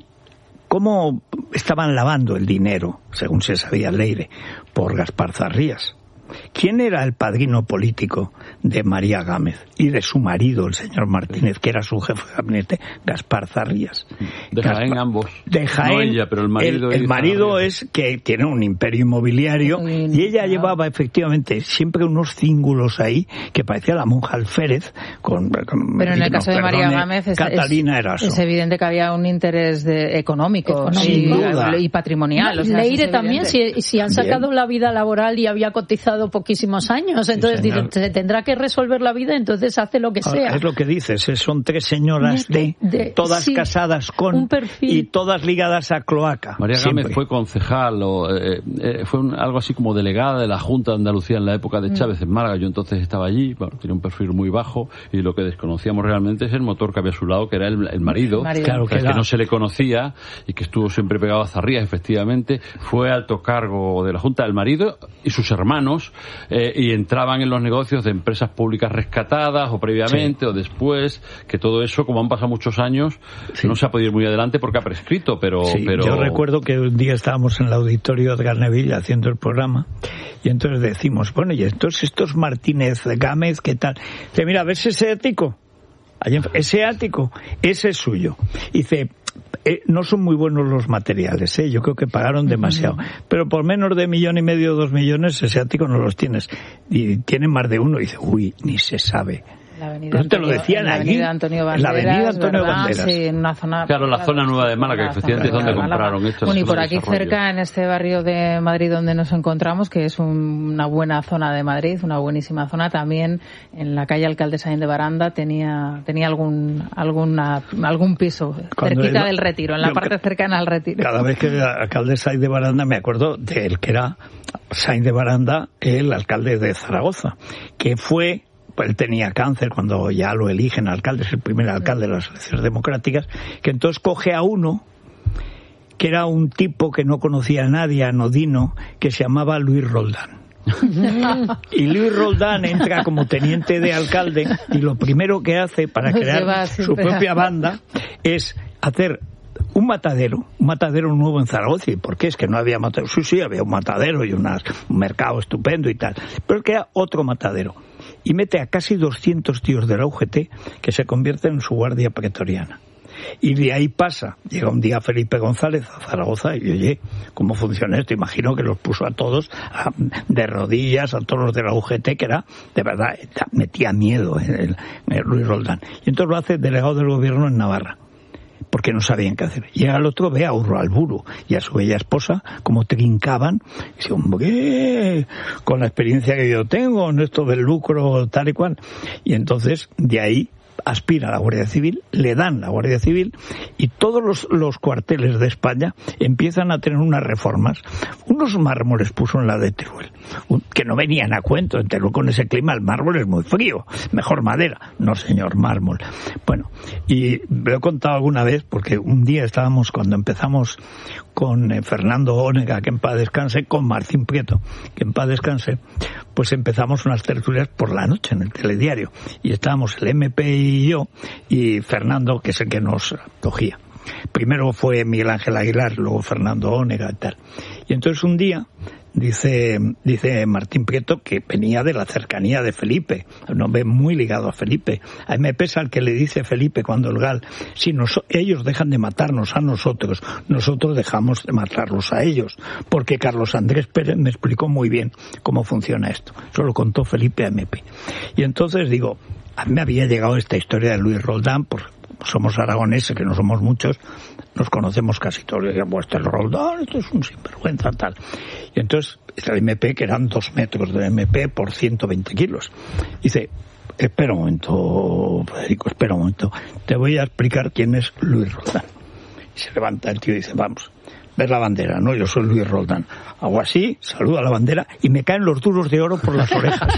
¿cómo estaban lavando el dinero, según se sabía Leire, por Gaspar Zarrías? ¿Quién era el padrino político de María Gámez y de su marido, el señor Martínez, que era su jefe de gabinete, Gaspar Zarrías? De Jaén Gaspar, ambos. De Jaén. No ella, pero el marido. El, el marido es que tiene un imperio inmobiliario Bien, y ella no. llevaba efectivamente siempre unos cíngulos ahí que parecía la monja alférez. Con, con, pero en el caso de María Gámez es, Catalina es, es evidente que había un interés de, económico, económico. Sin duda. y, y patrimonial. No, o sea, Leire también, si, si han sacado Bien. la vida laboral y había cotizado poquísimos años, entonces sí, dice, se tendrá que resolver la vida, entonces hace lo que Ahora, sea. Es lo que dices, son tres señoras de, de todas sí, casadas con y todas ligadas a cloaca. María siempre. Gámez fue concejal o eh, eh, fue un, algo así como delegada de la Junta de Andalucía en la época de Chávez en Málaga. Yo entonces estaba allí, bueno, tenía un perfil muy bajo y lo que desconocíamos realmente es el motor que había a su lado, que era el, el marido, marido. Claro, que, que no se le conocía y que estuvo siempre pegado a Zarrías, efectivamente. Fue alto cargo de la Junta, el marido y sus hermanos, eh, y entraban en los negocios de empresas públicas rescatadas o previamente sí. o después, que todo eso, como han pasado muchos años, sí. no se ha podido ir muy adelante porque ha prescrito, pero, sí, pero... Yo recuerdo que un día estábamos en el auditorio de Garneville haciendo el programa y entonces decimos, bueno, y entonces estos Martínez Gámez, ¿qué tal? Dice, mira, ¿ves ese ático? Ese ático, ese es suyo. Dice, eh, no son muy buenos los materiales, ¿eh? Yo creo que pagaron demasiado. Uh-huh. Pero por menos de millón y medio o dos millones, ese ático no los tienes. Y tienen más de uno. Y dice, uy, ni se sabe. La avenida Antonio, te lo decían en la allí. avenida Antonio Banderas, la avenida Antonio ¿verdad? Banderas. Sí, en una zona... Claro, la zona nueva de Málaga, que efectivamente es donde compraron esto. Bueno, y por aquí cerca, en este barrio de Madrid donde nos encontramos, que es un, una buena zona de Madrid, una buenísima zona, también en la calle Alcalde Sáenz de Baranda tenía tenía algún alguna, algún piso Cuando cerquita el, del Retiro, en la parte que, cercana al Retiro. Cada vez que Alcalde Sáenz de Baranda me acuerdo del que era Sáenz de Baranda, el alcalde de Zaragoza, que fue... él tenía cáncer cuando ya lo eligen alcalde, es el primer alcalde de las elecciones democráticas, que entonces coge a uno que era un tipo que no conocía a nadie, anodino, que se llamaba Luis Roldán. Y Luis Roldán entra como teniente de alcalde y lo primero que hace para crear su propia banda es hacer un matadero, un matadero nuevo en Zaragoza. ¿Y por qué? Es que no había matadero. Sí, sí, había un matadero y unas, un mercado estupendo y tal. Pero que era otro matadero. Y mete a casi doscientos tíos de la U G T que se convierten en su guardia pretoriana. Y de ahí pasa, llega un día Felipe González a Zaragoza y oye, ¿cómo funciona esto? Imagino que los puso a todos a, de rodillas, a todos los de la U G T, que era, de verdad, metía miedo en el, en el Luis Roldán. Y entonces lo hace delegado del gobierno en Navarra, porque no sabían qué hacer. Llega el otro, ve a Urralburu y a su bella esposa, como trincaban, y dice, hombre, con la experiencia que yo tengo en esto del lucro, tal y cual. Y entonces, de ahí, aspira a la Guardia Civil, le dan la Guardia Civil y todos los, los cuarteles de España empiezan a tener unas reformas. Unos mármoles puso en la de Teruel, que no venían a cuento. En Teruel con ese clima el mármol es muy frío, mejor madera. No, señor, mármol. Bueno, y lo he contado alguna vez porque un día estábamos, cuando empezamos con eh, Fernando Ónega, que en paz descanse, con Martín Prieto, que en paz descanse, pues empezamos unas tertulias por la noche en el telediario. Y estábamos el M P y yo, y Fernando, que es el que nos cogía. Primero fue Miguel Ángel Aguilar, luego Fernando Ónega y tal. Y entonces un día dice dice Martín Prieto que venía de la cercanía de Felipe, un hombre muy ligado a Felipe. A mí me pesa el que le dice Felipe cuando el Gal, si nos, ellos dejan de matarnos a nosotros, nosotros dejamos de matarlos a ellos, porque Carlos Andrés Pérez me explicó muy bien cómo funciona esto. Eso lo contó Felipe a M P. Y entonces digo, a mí me había llegado esta historia de Luis Roldán por somos aragoneses, que no somos muchos, nos conocemos casi todos. Y decían, pues este es Roldán, esto es un sinvergüenza, tal. Y entonces, el M P, que eran dos metros de M P por ciento veinte kilos. Dice, espera un momento, Federico, espera un momento. Te voy a explicar quién es Luis Roldán. Y se levanta el tío y dice, vamos, ves la bandera, ¿no? Yo soy Luis Roldán. Hago así, saludo a la bandera y me caen los duros de oro por las orejas.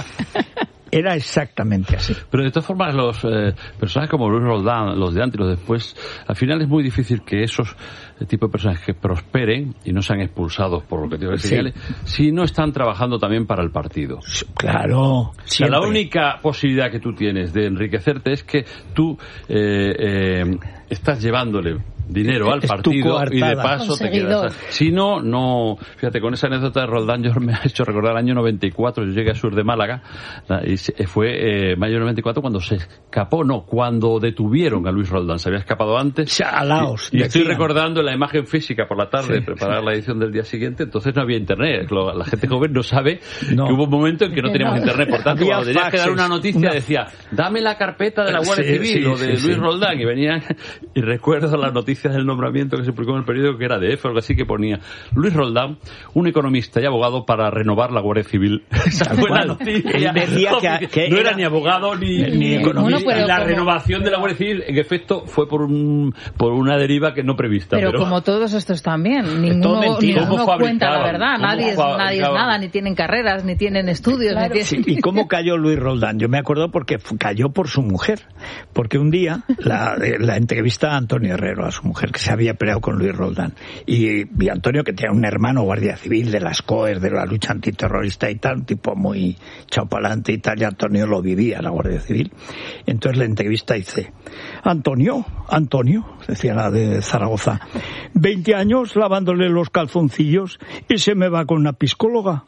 Era exactamente así. Pero de todas formas, los eh, personajes como Luis Roldán, los de antes y los de después, al final es muy difícil que esos eh, tipos de personajes que prosperen y no sean expulsados por lo que tienen que sí. si no están trabajando también para el partido. Claro. O sea, la única posibilidad que tú tienes de enriquecerte es que tú eh, eh, estás llevándole dinero al partido y de paso te quedas. Si no, no. Fíjate, con esa anécdota de Roldán yo me ha hecho recordar el año noventa y cuatro. Yo llegué a Sur de Málaga y fue eh, mayo noventa y cuatro cuando se escapó, no, cuando detuvieron a Luis Roldán. Se había escapado antes. Alaos, y, y estoy recordando la imagen física por la tarde sí, de preparar sí. la edición del día siguiente. Entonces no había internet. La gente joven no sabe no. que hubo un momento en que no teníamos no. internet. Por tanto, Había cuando tenías que dar una noticia no. decía, dame la carpeta de la Guardia sí, Civil sí, o de sí, Luis sí. Roldán, y venían, y recuerdo las noticias del nombramiento que se publicó en el periódico, que era de F o algo así, que ponía Luis Roldán, un economista y abogado para renovar la Guardia Civil. Esa fue la noticia. Él decía que, que no era, era ni abogado ni, ni, ni economista. Bueno, y la como, renovación de la Guardia Civil, en efecto, fue por un por una deriva que no prevista. Pero, pero como todos estos también, ninguno, ninguno cuenta la verdad, nadie es, nadie es nada, ni tienen carreras, ni tienen estudios. Claro. Ni tienen... Sí, ¿y cómo cayó Luis Roldán? Yo me acuerdo porque cayó por su mujer, porque un día la, la entrevista a Antonio Herrero, a su mujer, que se había peleado con Luis Roldán, y, y Antonio, que tenía un hermano guardia civil de las COER, de la lucha antiterrorista y tal, un tipo muy chapalante y tal, y Antonio lo vivía, la Guardia Civil. Entonces la entrevista dice, Antonio, Antonio, decía la de Zaragoza, veinte años lavándole los calzoncillos y se me va con una psicóloga.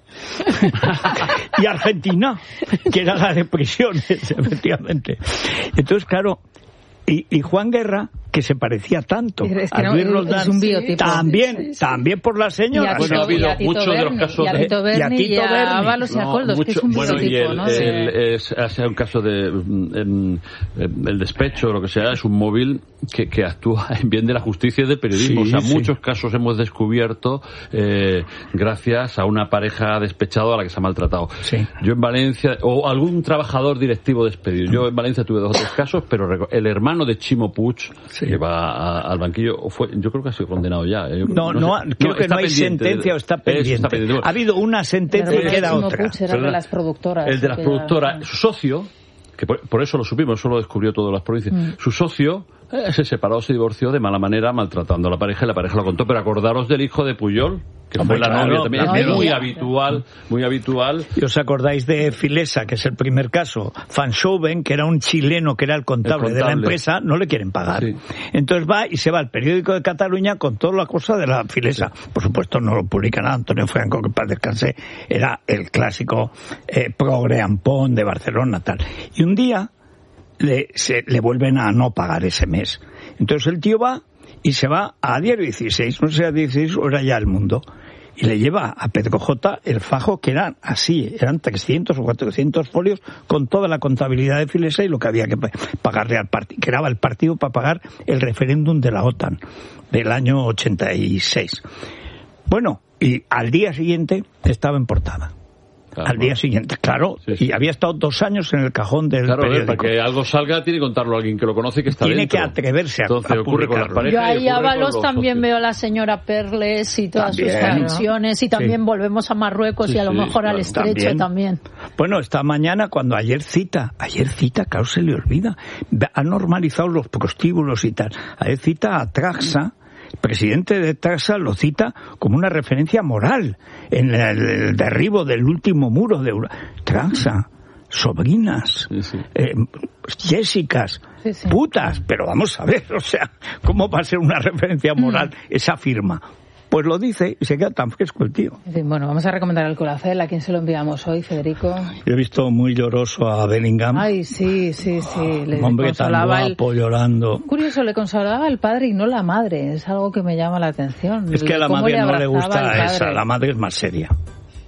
Y Argentina, que era la de prisiones, efectivamente. Entonces, claro, y, y Juan Guerra, que se parecía tanto es que a no, Luis Roldán, es un biotipo. también, sí, sí. también por la señora. Bueno, ha habido muchos de los casos y a Tito de... Berni y a, Berni. a Ábalos y a Coldos, no, que es un bueno, biotipo, y el, ¿no? el, es, ha sido un caso de el, el despecho o lo que sea, es un móvil que, que actúa en bien de la justicia y del periodismo. Sí, o sea, sí. muchos casos hemos descubierto eh, gracias a una pareja despechada a la que se ha maltratado. Sí. Yo en Valencia, o algún trabajador directivo despedido. Yo en Valencia tuve dos o tres casos, pero el hermano de Chimo Puig, sí. que va a, al banquillo, fue, yo creo que ha sido condenado ya. Yo, no, no, no, sé, creo no, que no hay sentencia o está pendiente. Está pendiente. Ha habido una sentencia y queda Chimo otra. Puig era de las productoras. El de las productoras, su socio, que por, por eso lo supimos, eso lo descubrió todas las provincias, mm. su socio eh, se separó, se divorció de mala manera, maltratando a la pareja, y la pareja lo contó, pero acordaros del hijo de Puyol, que Hombre, fue la claro, novia también, claro, es muy claro. habitual, muy habitual. ¿Y os acordáis de Filesa, que es el primer caso? Fanshoven, que era un chileno que era el contable, el contable. de la empresa, no le quieren pagar. Sí. Entonces va y se va al periódico de Cataluña con toda la cosa de la Filesa. Sí. Por supuesto no lo publica nada. Antonio Franco, que para descansé, era el clásico eh, progre ampón de Barcelona, tal. Y un día le, se, le vuelven a no pagar ese mes. Entonces el tío va y se va a Diario dieciséis, no sé, a dieciséis o era ya El Mundo, y le lleva a Pedro J el fajo, que eran así, eran trescientos o cuatrocientos folios con toda la contabilidad de Filesa y lo que había que pagarle al partido, que era el partido para pagar el referéndum de la OTAN del año ochenta y seis. Bueno, y al día siguiente estaba en portada. Claro, al día siguiente, claro, sí, sí. Y había estado dos años en el cajón del claro, periódico. Para que algo salga tiene que contarlo a alguien que lo conoce y que está tiene dentro. Tiene que atreverse a, Entonces, a ocurre con las parejas. Yo ahí a Ábalos también socios. veo a la señora Perles y todas también, sus canciones, ¿no? Y también sí. volvemos a Marruecos sí, y a lo sí, mejor claro, al Estrecho también. también. Bueno, esta mañana cuando ayer cita, ayer cita, claro, se le olvida, ha normalizado los prostíbulos y tal. Ayer cita a Traxa. El presidente de Traxa lo cita como una referencia moral en el derribo del último muro de Europa. Traxa, sobrinas, sí, sí. Eh, Jessicas, sí, sí. putas, pero vamos a ver, o sea, ¿cómo va a ser una referencia moral mm. esa firma? Pues lo dice y se queda tan fresco el tío. En fin, bueno, vamos a recomendar el Colacel. ¿A quién se lo enviamos hoy, Federico? Yo he visto muy lloroso a Bellingham. Ay, sí, sí, sí. Oh, le hombre tan guapo, el... llorando. Curioso, le consolaba al padre y no la madre. Es algo que me llama la atención. Es que a la madre no le gusta esa. La madre es más seria.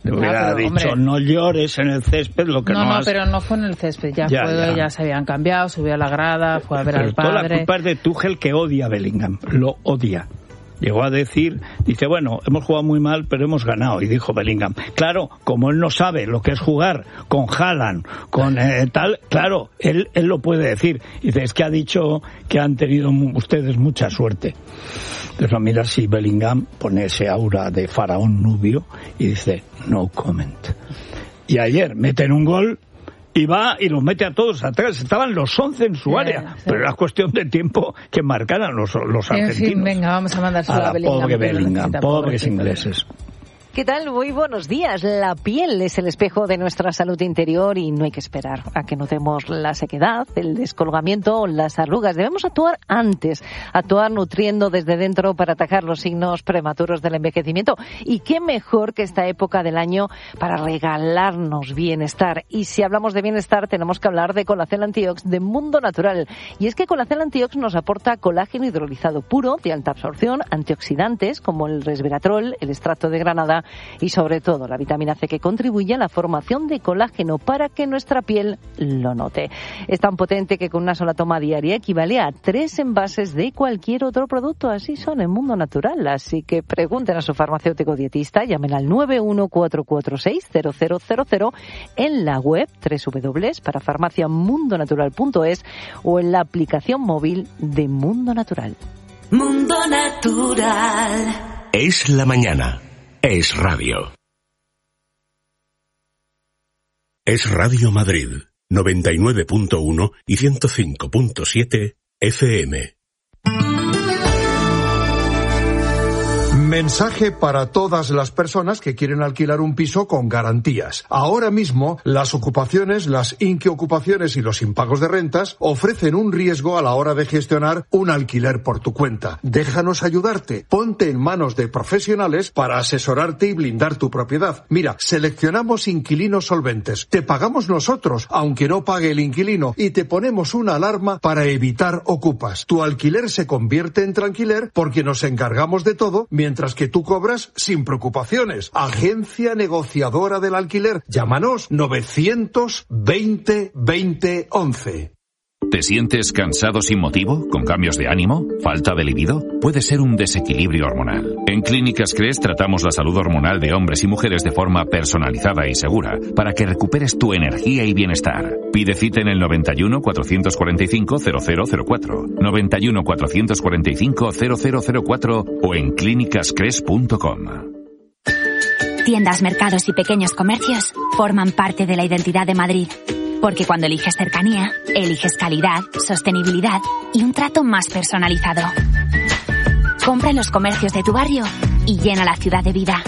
Le hubiera pero, dicho, hombre, no llores en el césped, lo que no, no, no, has... pero no fue en el césped, ya, Ya, fue, ya. ya se habían cambiado, subió a la grada, fue a ver Pero al toda padre. la culpa es de Tuchel, que odia a Bellingham, lo odia. Llegó a decir, dice, bueno, hemos jugado muy mal, pero hemos ganado. Y dijo Bellingham, claro, como él no sabe lo que es jugar con Haaland, con eh, tal, claro, él, él lo puede decir. Dice, es que ha dicho que han tenido mu- ustedes mucha suerte. Entonces a mirar si Bellingham pone ese aura de faraón nubio y dice, no comment. Y ayer meten un gol y va y los mete a todos atrás. Estaban los once en su Sí, área, sí. pero era cuestión de tiempo que marcaran los, los En argentinos. fin, venga, vamos a mandárselo A la a Bellingham. pobre que lo Bellingham, necesita, pobres pobrecito. ingleses. ¿Qué tal? Muy buenos días. La piel es el espejo de nuestra salud interior y no hay que esperar a que notemos la sequedad, el descolgamiento o las arrugas. Debemos actuar antes, actuar nutriendo desde dentro para atacar los signos prematuros del envejecimiento. Y qué mejor que esta época del año para regalarnos bienestar. Y si hablamos de bienestar, tenemos que hablar de Colacel Antiox de Mundo Natural. Y es que Colacel Antiox nos aporta colágeno hidrolizado puro de alta absorción, antioxidantes como el resveratrol, el extracto de granada y sobre todo la vitamina C, que contribuye a la formación de colágeno para que nuestra piel lo note. Es tan potente que con una sola toma diaria equivale a tres envases de cualquier otro producto. Así son en Mundo Natural. Así que pregunten a su farmacéutico dietista, llamen al nueve uno cuatro cuatro seis cero cero cero cero en la web doble u doble u doble u punto para farmacia mundo natural punto es o en la aplicación móvil de Mundo Natural. Mundo Natural. Es la mañana. Es radio. Es Radio Madrid, noventa y nueve punto uno y ciento cinco punto siete F M. Mensaje para todas las personas que quieren alquilar un piso con garantías. Ahora mismo, las ocupaciones, las inquiocupaciones y los impagos de rentas ofrecen un riesgo a la hora de gestionar un alquiler por tu cuenta. Déjanos ayudarte. Ponte en manos de profesionales para asesorarte y blindar tu propiedad. Mira, seleccionamos inquilinos solventes. Te pagamos nosotros, aunque no pague el inquilino, y te ponemos una alarma para evitar ocupas. Tu alquiler se convierte en tranquiler porque nos encargamos de todo, mientras que tú cobras sin preocupaciones. Agencia negociadora del alquiler. Llámanos novecientos veinte veinte once. ¿Te sientes cansado sin motivo? ¿Con cambios de ánimo? ¿Falta de libido? Puede ser un desequilibrio hormonal. En Clínicas Cres tratamos la salud hormonal de hombres y mujeres de forma personalizada y segura para que recuperes tu energía y bienestar. Pide cita en el noventa y uno cuatrocientos cuarenta y cinco cero cero cero cuatro, noventa y uno cuatrocientos cuarenta y cinco cero cero cero cuatro o en clínicas cres punto com. Tiendas, mercados y pequeños comercios forman parte de la identidad de Madrid. Porque cuando eliges cercanía, eliges calidad, sostenibilidad y un trato más personalizado. Compra en los comercios de tu barrio y llena la ciudad de vida.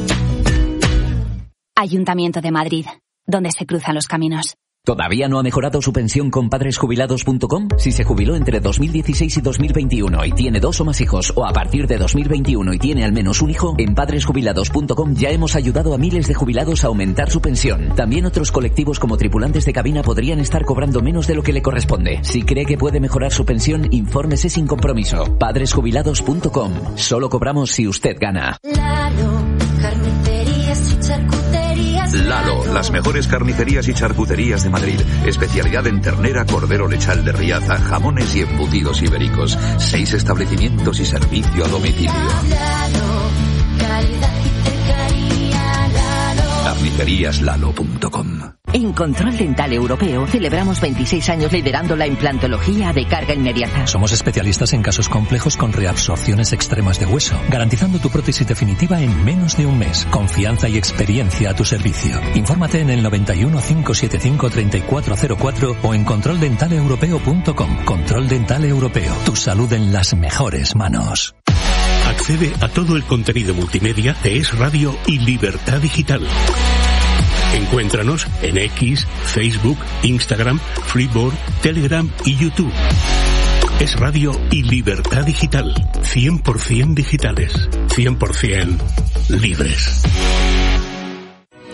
Ayuntamiento de Madrid, donde se cruzan los caminos. ¿Todavía no ha mejorado su pensión con padres jubilados punto com? Si se jubiló entre dos mil dieciséis y dos mil veintiuno y tiene dos o más hijos, o a partir de dos mil veintiuno y tiene al menos un hijo, en padres jubilados punto com ya hemos ayudado a miles de jubilados a aumentar su pensión. También otros colectivos como tripulantes de cabina podrían estar cobrando menos de lo que le corresponde. Si cree que puede mejorar su pensión, infórmese sin compromiso. padres jubilados punto com. Solo cobramos si usted gana. Lalo, carnicerías y charcuterías. Lalo, las mejores carnicerías y charcuterías de Madrid. Especialidad en ternera, cordero lechal de Riaza, jamones y embutidos ibéricos. Seis establecimientos y servicio a domicilio. Lalo, calidad y cercanía. Lalo. carnicerías lalo punto com. En Control Dental Europeo celebramos veintiséis años liderando la implantología de carga inmediata. Somos especialistas en casos complejos con reabsorciones extremas de hueso, garantizando tu prótesis definitiva en menos de un mes. Confianza y experiencia a tu servicio. Infórmate en el noventa y uno cinco setenta y cinco treinta y cuatro cero cuatro o en control dental europeo punto com. Control Dental Europeo. Tu salud en las mejores manos. Accede a todo el contenido multimedia de Es Radio y Libertad Digital. Encuéntranos en X, Facebook, Instagram, Freeboard, Telegram y YouTube. Es Radio y Libertad Digital. cien por ciento digitales. cien por ciento libres.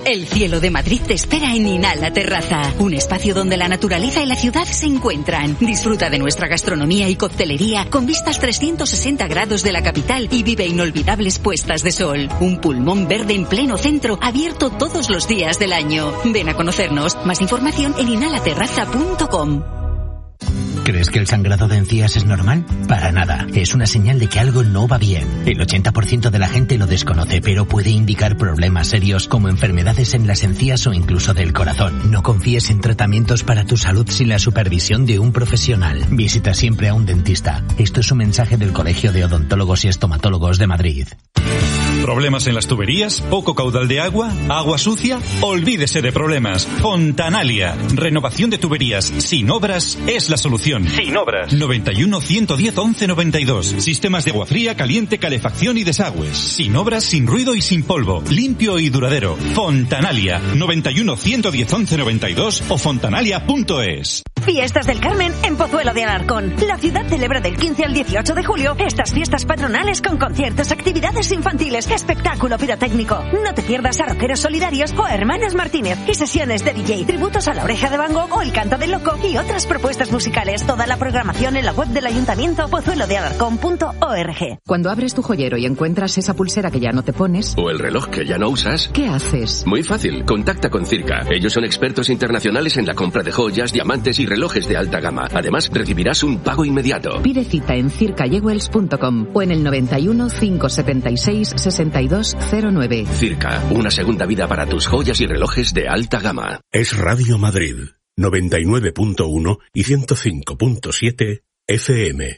El cielo de Madrid te espera en Inhala Terraza, un espacio donde la naturaleza y la ciudad se encuentran. Disfruta de nuestra gastronomía y coctelería con vistas trescientos sesenta grados de la capital y vive inolvidables puestas de sol. Un pulmón verde en pleno centro, abierto todos los días del año. Ven a conocernos. Más información en inhala terraza punto com. ¿Crees que el sangrado de encías es normal? Para nada. Es una señal de que algo no va bien. El ochenta por ciento de la gente lo desconoce, pero puede indicar problemas serios como enfermedades en las encías o incluso del corazón. No confíes en tratamientos para tu salud sin la supervisión de un profesional. Visita siempre a un dentista. Esto es un mensaje del Colegio de Odontólogos y Estomatólogos de Madrid. ¿Problemas en las tuberías? ¿Poco caudal de agua? ¿Agua sucia? Olvídese de problemas. Fontanalia. Renovación de tuberías sin obras es la solución. Sin obras. noventa y uno, ciento diez, once noventa y dos. Sistemas de agua fría, caliente, calefacción y desagües. Sin obras, sin ruido y sin polvo. Limpio y duradero. Fontanalia. noventa y uno, ciento diez, once noventa y dos o fontanalia punto es. Fiestas del Carmen en Pozuelo de Alarcón. La ciudad celebra del quince al dieciocho de julio estas fiestas patronales con conciertos, actividades infantiles, espectáculo pirotécnico. No te pierdas a Rockeros Solidarios o Hermanos Martínez y sesiones de D J, tributos a La Oreja de Van Gogh o El Canto del Loco y otras propuestas musicales. Toda la programación en la web del Ayuntamiento pozuelo de alarcón punto org. Cuando abres tu joyero y encuentras esa pulsera que ya no te pones... o el reloj que ya no usas... ¿qué haces? Muy fácil, contacta con Circa. Ellos son expertos internacionales en la compra de joyas, diamantes y relojes de alta gama. Además, recibirás un pago inmediato. Pide cita en circa jewels punto com o en el noventa y uno, cinco setenta y seis, sesenta y dos cero nueve. Circa, una segunda vida para tus joyas y relojes de alta gama. Es Radio Madrid, noventa y nueve punto uno y ciento cinco punto siete F M.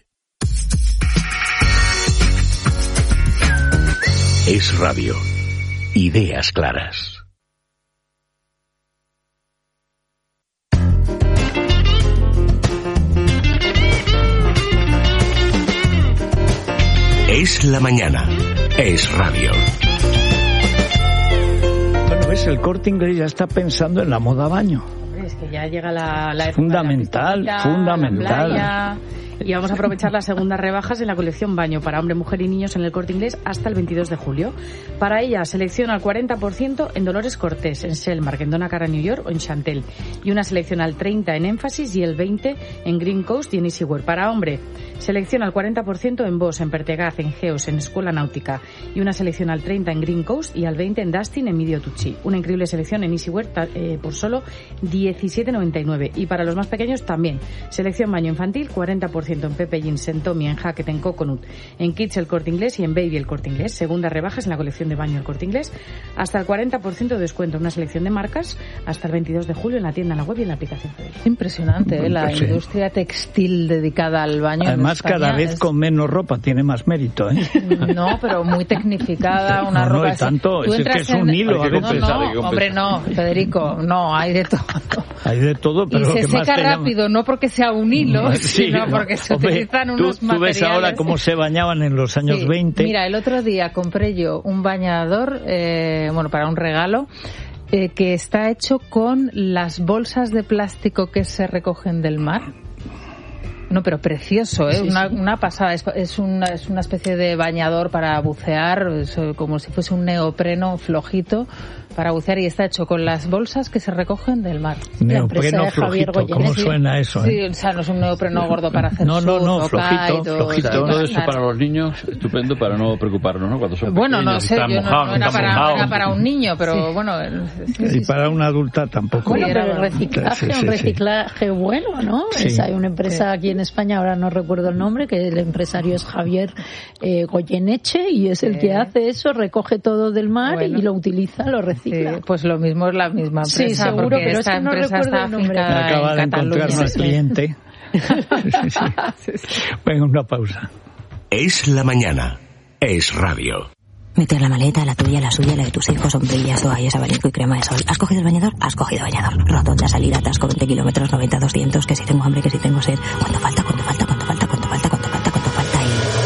Es Radio. Ideas claras. Es la mañana. Es Radio. Bueno, ves, el Corte Inglés ya está pensando en la moda baño. Es que ya llega la, la época fundamental, de la piscina, fundamental. la playa, y vamos a aprovechar las segundas rebajas en la colección baño para hombre, mujer y niños en el Corte Inglés hasta el veintidós de julio. Para ella, selección al cuarenta por ciento en Dolores Cortés, en Selmark, en Donna Cara, New York o en Chantel. Y una selección al treinta por ciento en Énfasis y el veinte por ciento en Green Coast y en Easywear. Para hombre, selección al cuarenta por ciento en Boss, en Pertegaz, en Geos, en Escuela Náutica. Y una selección al treinta por ciento en Green Coast y al veinte por ciento en Dustin, en Midio Tucci. Una increíble selección en Easywear eh, por solo diecisiete noventa y nueve. Y para los más pequeños también. Selección baño infantil, cuarenta por ciento en Pepe Jeans, en Tommy, en Hackett, en Coconut, en Kids el Corte Inglés y en Baby el Corte Inglés. Segundas rebajas en la colección de baño el Corte Inglés. Hasta el cuarenta por ciento de descuento en una selección de marcas hasta el veintidós de julio en la tienda, en la web y en la aplicación. Impresionante, ¿eh? La Sí. industria textil dedicada al baño. Además, en España cada vez es... con menos ropa tiene más mérito, ¿eh? No, pero muy tecnificada, una no, no, ropa es tanto, así. Tú es que entras es un en- hilo. No, a veces. no, hombre, no, Federico, no, hay de todo. Hay de todo, pero Y lo se que más seca te llama- rápido, no porque sea un hilo, Sí, sino no. porque se Hombre, utilizan tú- unos tú materiales. ves ahora cómo se bañaban en los años Sí. veinte. Mira, el otro día compré yo un bañador, eh, bueno, para un regalo, eh, que está hecho con las bolsas de plástico que se recogen del mar. No, pero precioso, ¿eh? Sí, una, sí. una pasada. Es, es, una, es una especie de bañador para bucear, es, eh, como si fuese un neopreno flojito para bucear, y está hecho con las bolsas que se recogen del mar. Neopreno flojito, ¿cómo suena eso? Sí, eh? o sea, no es un neopreno gordo para hacer No, no, no, surf o flojito, kite o- flojito. Todo eso para los niños, estupendo para no preocuparnos, ¿no? Cuando son Bueno, no pequeños y sé, están yo no, mojados, no era, están para, mojados. era para un niño, pero Sí. bueno... el- sí, sí, Y sí. para una adulta tampoco. Bueno, pero el Era- reciclaje, Sí, sí, un sí. reciclaje bueno, ¿no? Sí. Es- hay una empresa aquí en España, ahora no recuerdo el nombre, que el empresario es Javier eh, Goyeneche y es el Sí. que hace eso, recoge todo del mar Bueno. y lo utiliza, lo Sí, recicla. pues lo mismo es la misma Sí, empresa, seguro, porque pero esta es que no empresa recuerdo está el nombre. afincada Acaba de en Cataluña. encontrarnos al cliente. Sí, sí. Venga, una pausa. Es la mañana. Es Radio. Meter la maleta, la tuya, la suya, la de tus hijos, sombrillas, toallas, abanico y crema de sol. ¿Has cogido el bañador? Has cogido bañador. Rotonda, salida, atasco, veinte kilómetros, noventa, doscientos, que si tengo hambre, que si tengo sed. ¿Cuánto falta? ¿Cuánto falta? ¿Cuánto falta? ¿Cuánto falta? ¿Cuánto falta? ¿Cuánto falta?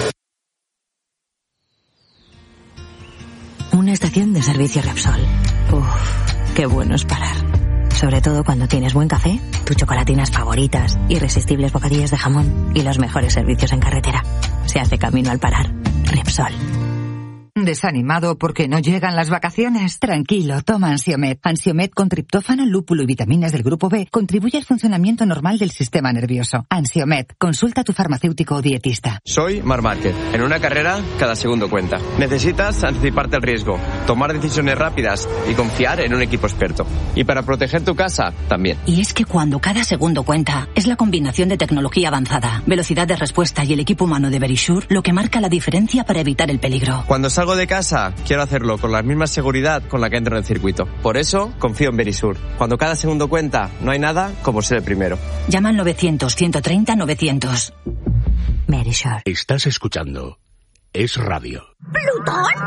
Y... Una estación de servicio Repsol. Uf, qué bueno es parar. Sobre todo cuando tienes buen café, tus chocolatinas favoritas, irresistibles bocadillos de jamón y los mejores servicios en carretera. Se hace camino al parar. Repsol. ¿Desanimado porque no llegan las vacaciones? Tranquilo, toma Ansiomed. Ansiomed con triptófano, lúpulo y vitaminas del grupo B contribuye al funcionamiento normal del sistema nervioso. Ansiomed, consulta a tu farmacéutico o dietista. Soy Mar Márquez. En una carrera, cada segundo cuenta. Necesitas anticiparte al riesgo, tomar decisiones rápidas y confiar en un equipo experto. Y para proteger tu casa, también. Y es que cuando cada segundo cuenta, es la combinación de tecnología avanzada, velocidad de respuesta y el equipo humano de Verisure lo que marca la diferencia para evitar el peligro. Cuando salgo de casa, quiero hacerlo con la misma seguridad con la que entro en el circuito. Por eso, confío en Verisure. Cuando cada segundo cuenta, no hay nada como ser el primero. Llama al novecientos, ciento treinta, novecientos. Verisure. Estás escuchando Es Radio. ¿Plutón?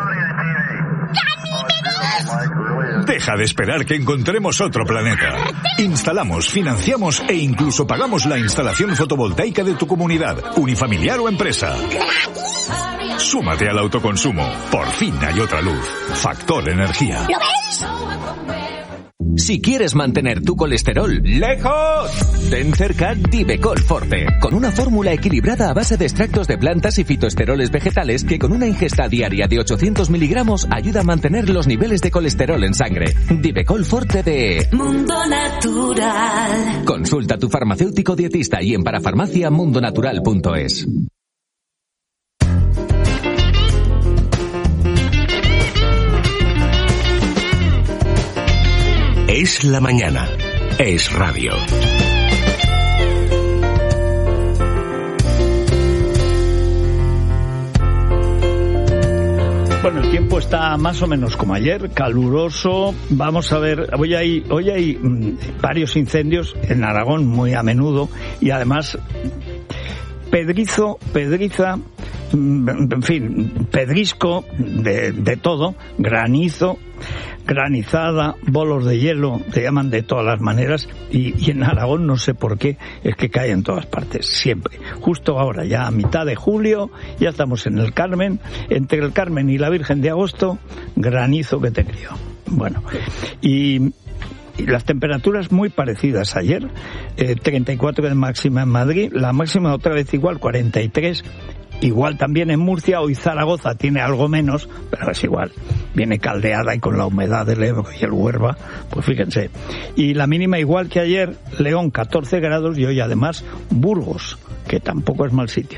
Deja de esperar que encontremos otro planeta. Instalamos, financiamos e incluso pagamos la instalación fotovoltaica de tu comunidad, unifamiliar o empresa. Súmate al autoconsumo. Por fin hay otra luz. Factor Energía. ¿Lo ves? Si quieres mantener tu colesterol lejos, ten cerca Divecol Forte, con una fórmula equilibrada a base de extractos de plantas y fitoesteroles vegetales que con una ingesta diaria de ochocientos miligramos ayuda a mantener los niveles de colesterol en sangre. Divecol Forte de Mundo Natural. Consulta a tu farmacéutico dietista y en parafarmacia mundonatural punto es. Es la mañana. Es radio. Bueno, el tiempo está más o menos como ayer, caluroso. Vamos a ver, hoy hay, hoy hay mmm, varios incendios en Aragón muy a menudo y además pedrizo, pedriza, mmm, en fin, pedrisco de, de todo, granizo, granizada, bolos de hielo, se llaman de todas las maneras, y, y en Aragón no sé por qué, es que cae en todas partes, siempre. Justo ahora, ya a mitad de julio, ya estamos en el Carmen, entre el Carmen y la Virgen de Agosto, granizo que te crió. Bueno, y... Y las temperaturas muy parecidas ayer, eh, treinta y cuatro de máxima en Madrid, la máxima otra vez igual, cuarenta y tres, igual también en Murcia. Hoy Zaragoza tiene algo menos, pero es igual, viene caldeada y con la humedad del Ebro y el Huerva, pues fíjense. Y la mínima igual que ayer, León catorce grados y hoy además Burgos, que tampoco es mal sitio.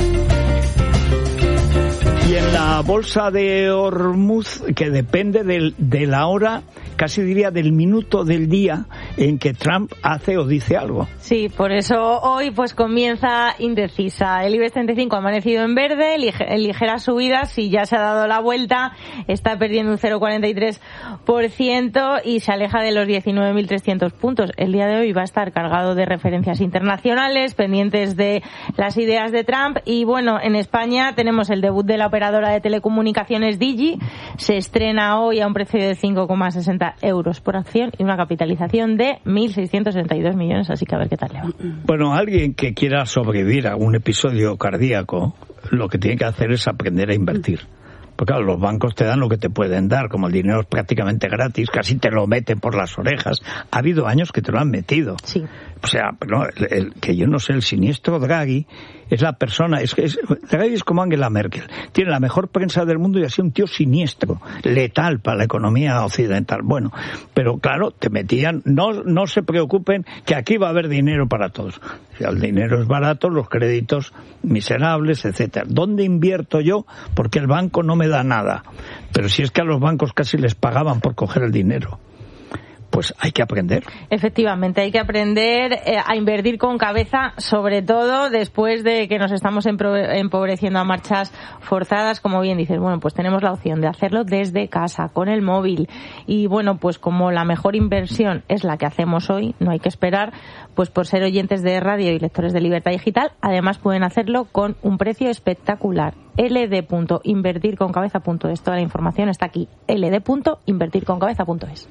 Y en la bolsa de Hormuz, que depende del, de la hora, casi diría del minuto del día en que Trump hace o dice algo. Sí, por eso hoy pues comienza indecisa. El IBEX treinta y cinco ha amanecido en verde, lige, ligeras subidas y ya se ha dado la vuelta, está perdiendo un cero coma cuarenta y tres por ciento y se aleja de los diecinueve mil trescientos puntos. El día de hoy va a estar cargado de referencias internacionales, pendientes de las ideas de Trump y bueno, en España tenemos el debut de la operadora de telecomunicaciones Digi, se estrena hoy a un precio de cinco coma sesenta euros por acción y una capitalización de mil seiscientos setenta y dos millones, así que a ver qué tal le va. Bueno, alguien que quiera sobrevivir a un episodio cardíaco, lo que tiene que hacer es aprender a invertir. Porque claro, los bancos te dan lo que te pueden dar, como el dinero es prácticamente gratis, casi te lo meten por las orejas. Ha habido años que te lo han metido. Sí. O sea, no, el, el, que yo no sé, el siniestro Draghi es la persona, es, es Draghi es como Angela Merkel, tiene la mejor prensa del mundo y ha sido un tío siniestro, letal para la economía occidental. Bueno, pero claro, te metían, no, no se preocupen que aquí va a haber dinero para todos. O sea, el dinero es barato, los créditos miserables, etcétera. ¿Dónde invierto yo? Porque el banco no me da nada. Pero si es que a los bancos casi les pagaban por coger el dinero. Pues hay que aprender. Efectivamente, hay que aprender eh, a invertir con cabeza, sobre todo después de que nos estamos empobreciendo a marchas forzadas. Como bien dices, bueno, pues tenemos la opción de hacerlo desde casa, con el móvil. Y bueno, pues como la mejor inversión es la que hacemos hoy, no hay que esperar, pues por ser oyentes de radio y lectores de Libertad Digital, además pueden hacerlo con un precio espectacular. L D punto invertir con cabeza punto es. Toda la información está aquí. L D punto invertir con cabeza punto es.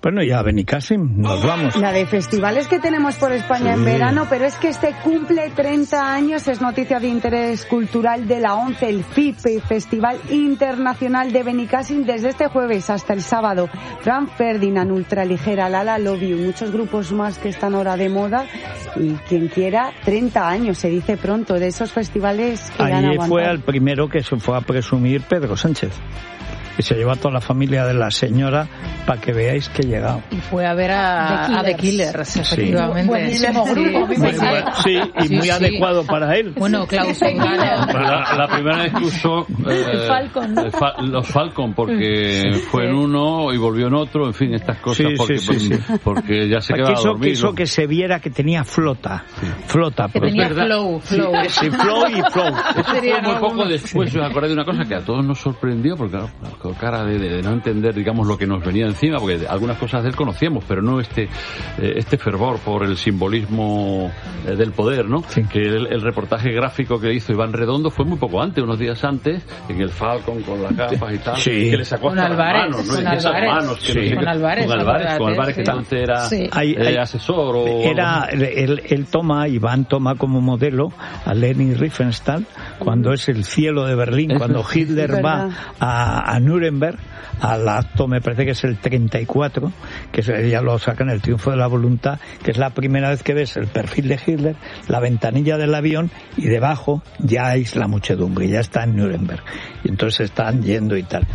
Bueno, ya Benicàssim, nos vamos. La de festivales que tenemos por España sí. en verano, pero es que este cumple treinta años, es noticia de interés cultural de la ONCE, el F I P, Festival Internacional de Benicàssim, desde este jueves hasta el sábado. Frank Ferdinand, Ultraligera, Lala Love You, muchos grupos más que están ahora de moda, y quien quiera, treinta años, se dice pronto, de esos festivales que Allí han aguantado. Fue el primero que se fue a presumir Pedro Sánchez. Y se llevó a toda la familia de la señora para que veáis que he llegado. Y fue a ver a The, a The Killers, efectivamente. Buenísimo grupo. Sí, muy, sí, y sí, muy sí. adecuado para él. Bueno, Klaus la, la primera vez que usó eh, el Falcon, ¿no? Fa, los Falcon, porque sí. fue en uno y volvió en otro, en fin, estas cosas, sí, porque, sí, sí, sí. porque ya se quedaba quiso, dormido. Quiso que se viera que tenía flota, sí. flota. Que tenía flow, flow. Sí, sí, flow y flow. Eso fue muy poco después, yo me acordé de una cosa que a todos nos sorprendió, porque claro, con cara de, de no entender, digamos, lo que nos venía encima, porque algunas cosas de él conocíamos, pero no este eh, este fervor por el simbolismo eh, del poder, ¿no? Sí. Que el, el reportaje gráfico que hizo Iván Redondo fue muy poco antes, unos días antes, en el Falcon con las gafas y tal, sí. que le sacó hasta las manos, ¿no? Con Álvarez, manos, que sí. no sé con Álvarez, con Álvarez, con Álvarez, que sí. entonces era sí. hay, hay, asesor o era él, él toma, Iván toma como modelo a Leni Riefenstahl cuando es el cielo de Berlín, Eso cuando Hitler va a, a Nuremberg al acto, me parece que es el treinta y cuatro, que ya lo sacan, el triunfo de la voluntad, que es la primera vez que ves el perfil de Hitler, la ventanilla del avión, y debajo ya es la muchedumbre, ya está en Nuremberg, y entonces están yendo y tal.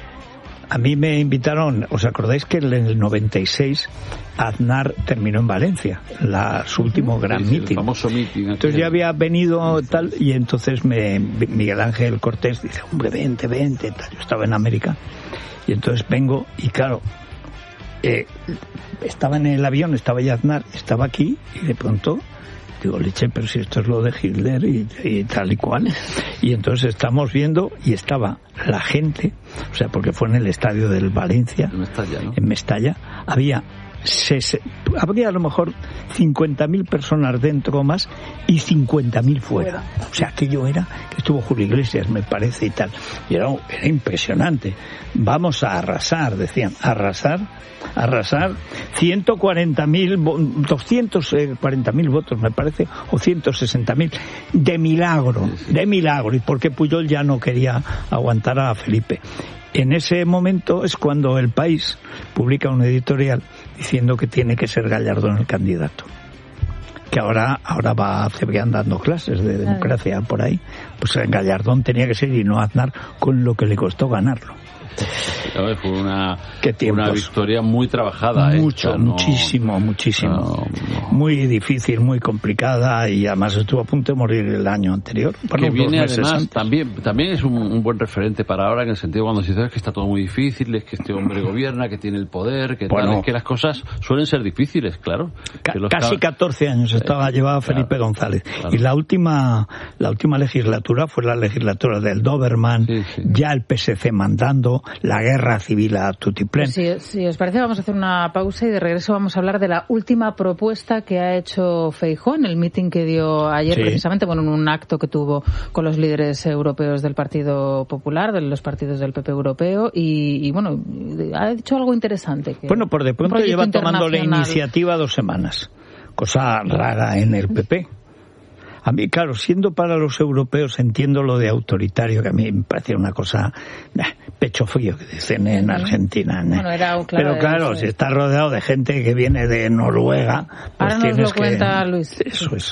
A mí me invitaron, ¿os acordáis que en el noventa y seis Aznar terminó en Valencia, la, su último gran sí, sí, meeting? El famoso meeting. Entonces ya había venido tal, y entonces me, Miguel Ángel Cortés dice, hombre, vente, vente, tal. Yo estaba en América, y entonces vengo, y claro, eh, estaba en el avión, estaba ya Aznar, estaba aquí, y de pronto digo, leche, pero si esto es lo de Hitler y, y tal y cual. Y entonces estamos viendo, y estaba la gente, o sea, porque fue en el estadio del Valencia, en Mestalla, ¿no? En Mestalla, había Se, habría a lo mejor cincuenta mil personas dentro o más y cincuenta mil fuera. O sea, aquello era que estuvo Julio Iglesias, me parece, y tal. Y era, era impresionante. Vamos a arrasar, decían, arrasar, arrasar. ciento cuarenta mil, doscientos cuarenta mil votos, me parece, o ciento sesenta mil, de milagro, de milagro. Y porque Pujol ya no quería aguantar a Felipe. En ese momento es cuando El País publica un editorial diciendo que tiene que ser Gallardón el candidato. Que ahora ahora va a Cebrián dando clases de democracia por ahí. Pues Gallardón tenía que ser y no Aznar, con lo que le costó ganarlo. Fue una, una victoria muy trabajada. Mucho, esta, no, muchísimo, muchísimo. No, no. Muy difícil, muy complicada, y además estuvo a punto de morir el año anterior. Bueno, que viene además, también, también es un, un buen referente para ahora, en el sentido cuando se dice que está todo muy difícil, es que este hombre gobierna, que tiene el poder, que bueno, tal, es que las cosas suelen ser difíciles, claro. Ca- casi está... catorce años estaba, eh, llevaba Felipe claro, González. Claro. Y la última, la última legislatura fue la legislatura del Doberman, sí, sí. Ya el P S C mandando, la guerra civil a tutiplén. Pues si, si os parece, vamos a hacer una pausa y de regreso vamos a hablar de la última propuesta que ha hecho Feijóo en el meeting que dio ayer, sí. precisamente, bueno, en un acto que tuvo con los líderes europeos del Partido Popular, de los partidos del P P europeo, y, y bueno, ha dicho algo interesante. Que bueno, por de pronto lleva tomando la iniciativa dos semanas, cosa rara en el P P. A mí, claro, siendo para los europeos, entiendo lo de autoritario, que a mí me parecía una cosa eh, pecho frío, que dicen en Argentina. ¿no? Bueno, era, claro, pero claro, si estás rodeado de gente que viene de Noruega, pues ahora tienes nos lo que... cuenta Luis. Eso es.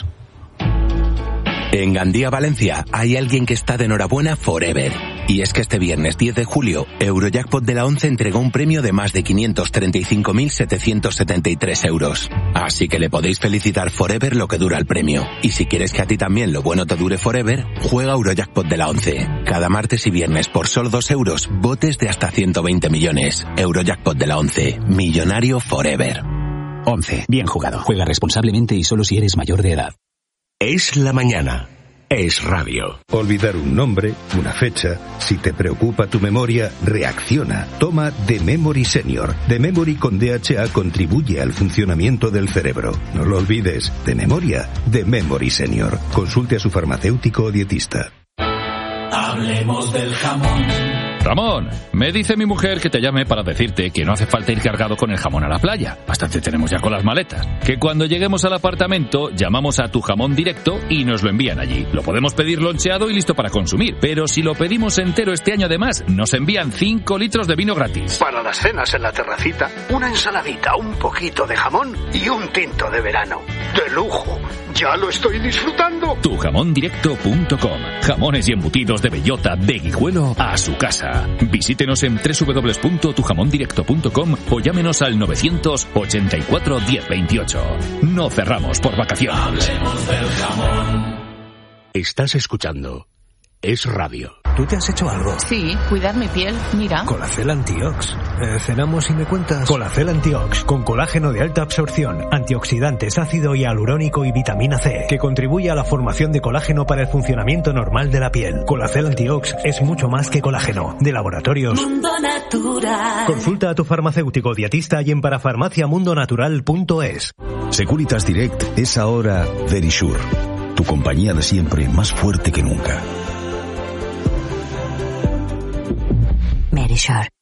En Gandía, Valencia, hay alguien que está de enhorabuena forever. Y es que este viernes diez de julio, Eurojackpot de la ONCE entregó un premio de más de quinientos treinta y cinco mil setecientos setenta y tres euros. Así que le podéis felicitar forever lo que dura el premio. Y si quieres que a ti también lo bueno te dure forever, juega Eurojackpot de la ONCE. Cada martes y viernes por solo dos euros, botes de hasta ciento veinte millones. Eurojackpot de la ONCE. Millonario forever. ONCE. Bien jugado. Juega responsablemente y solo si eres mayor de edad. Es la mañana. Es radio. Olvidar un nombre, una fecha. Si te preocupa tu memoria, reacciona. Toma The Memory Senior. The Memory con D H A contribuye al funcionamiento del cerebro. No lo olvides. De memoria, The Memory Senior. Consulte a su farmacéutico o dietista. Hablemos del jamón. Ramón, me dice mi mujer que te llame para decirte que no hace falta ir cargado con el jamón a la playa. Bastante tenemos ya con las maletas. Que cuando lleguemos al apartamento, llamamos a Tu Jamón Directo y nos lo envían allí. Lo podemos pedir loncheado y listo para consumir. Pero si lo pedimos entero este año además, nos envían cinco litros de vino gratis. Para las cenas en la terracita, una ensaladita, un poquito de jamón y un tinto de verano. ¡De lujo! ¡Ya lo estoy disfrutando! tu jamón directo punto com. Jamones y embutidos de bellota de Guijuelo a su casa. Visítenos en doble u doble u doble u punto tu jamón directo punto com o llámenos al novecientos ochenta y cuatro diez veintiocho. No cerramos por vacaciones. Hablemos del jamón. Estás escuchando Es Radio. ¿Tú te has hecho algo? Sí, cuidar mi piel, mira. Colacel Antiox. Eh, cenamos y me cuentas. Colacel Antiox, con colágeno de alta absorción, antioxidantes, ácido hialurónico y vitamina C, que contribuye a la formación de colágeno para el funcionamiento normal de la piel. Colacel Antiox es mucho más que colágeno. De Laboratorios Mundo Natural. Consulta a tu farmacéutico dietista y en parafarmacia mundo natural punto es. Securitas Direct es ahora Verisure, tu compañía de siempre más fuerte que nunca. Verisure.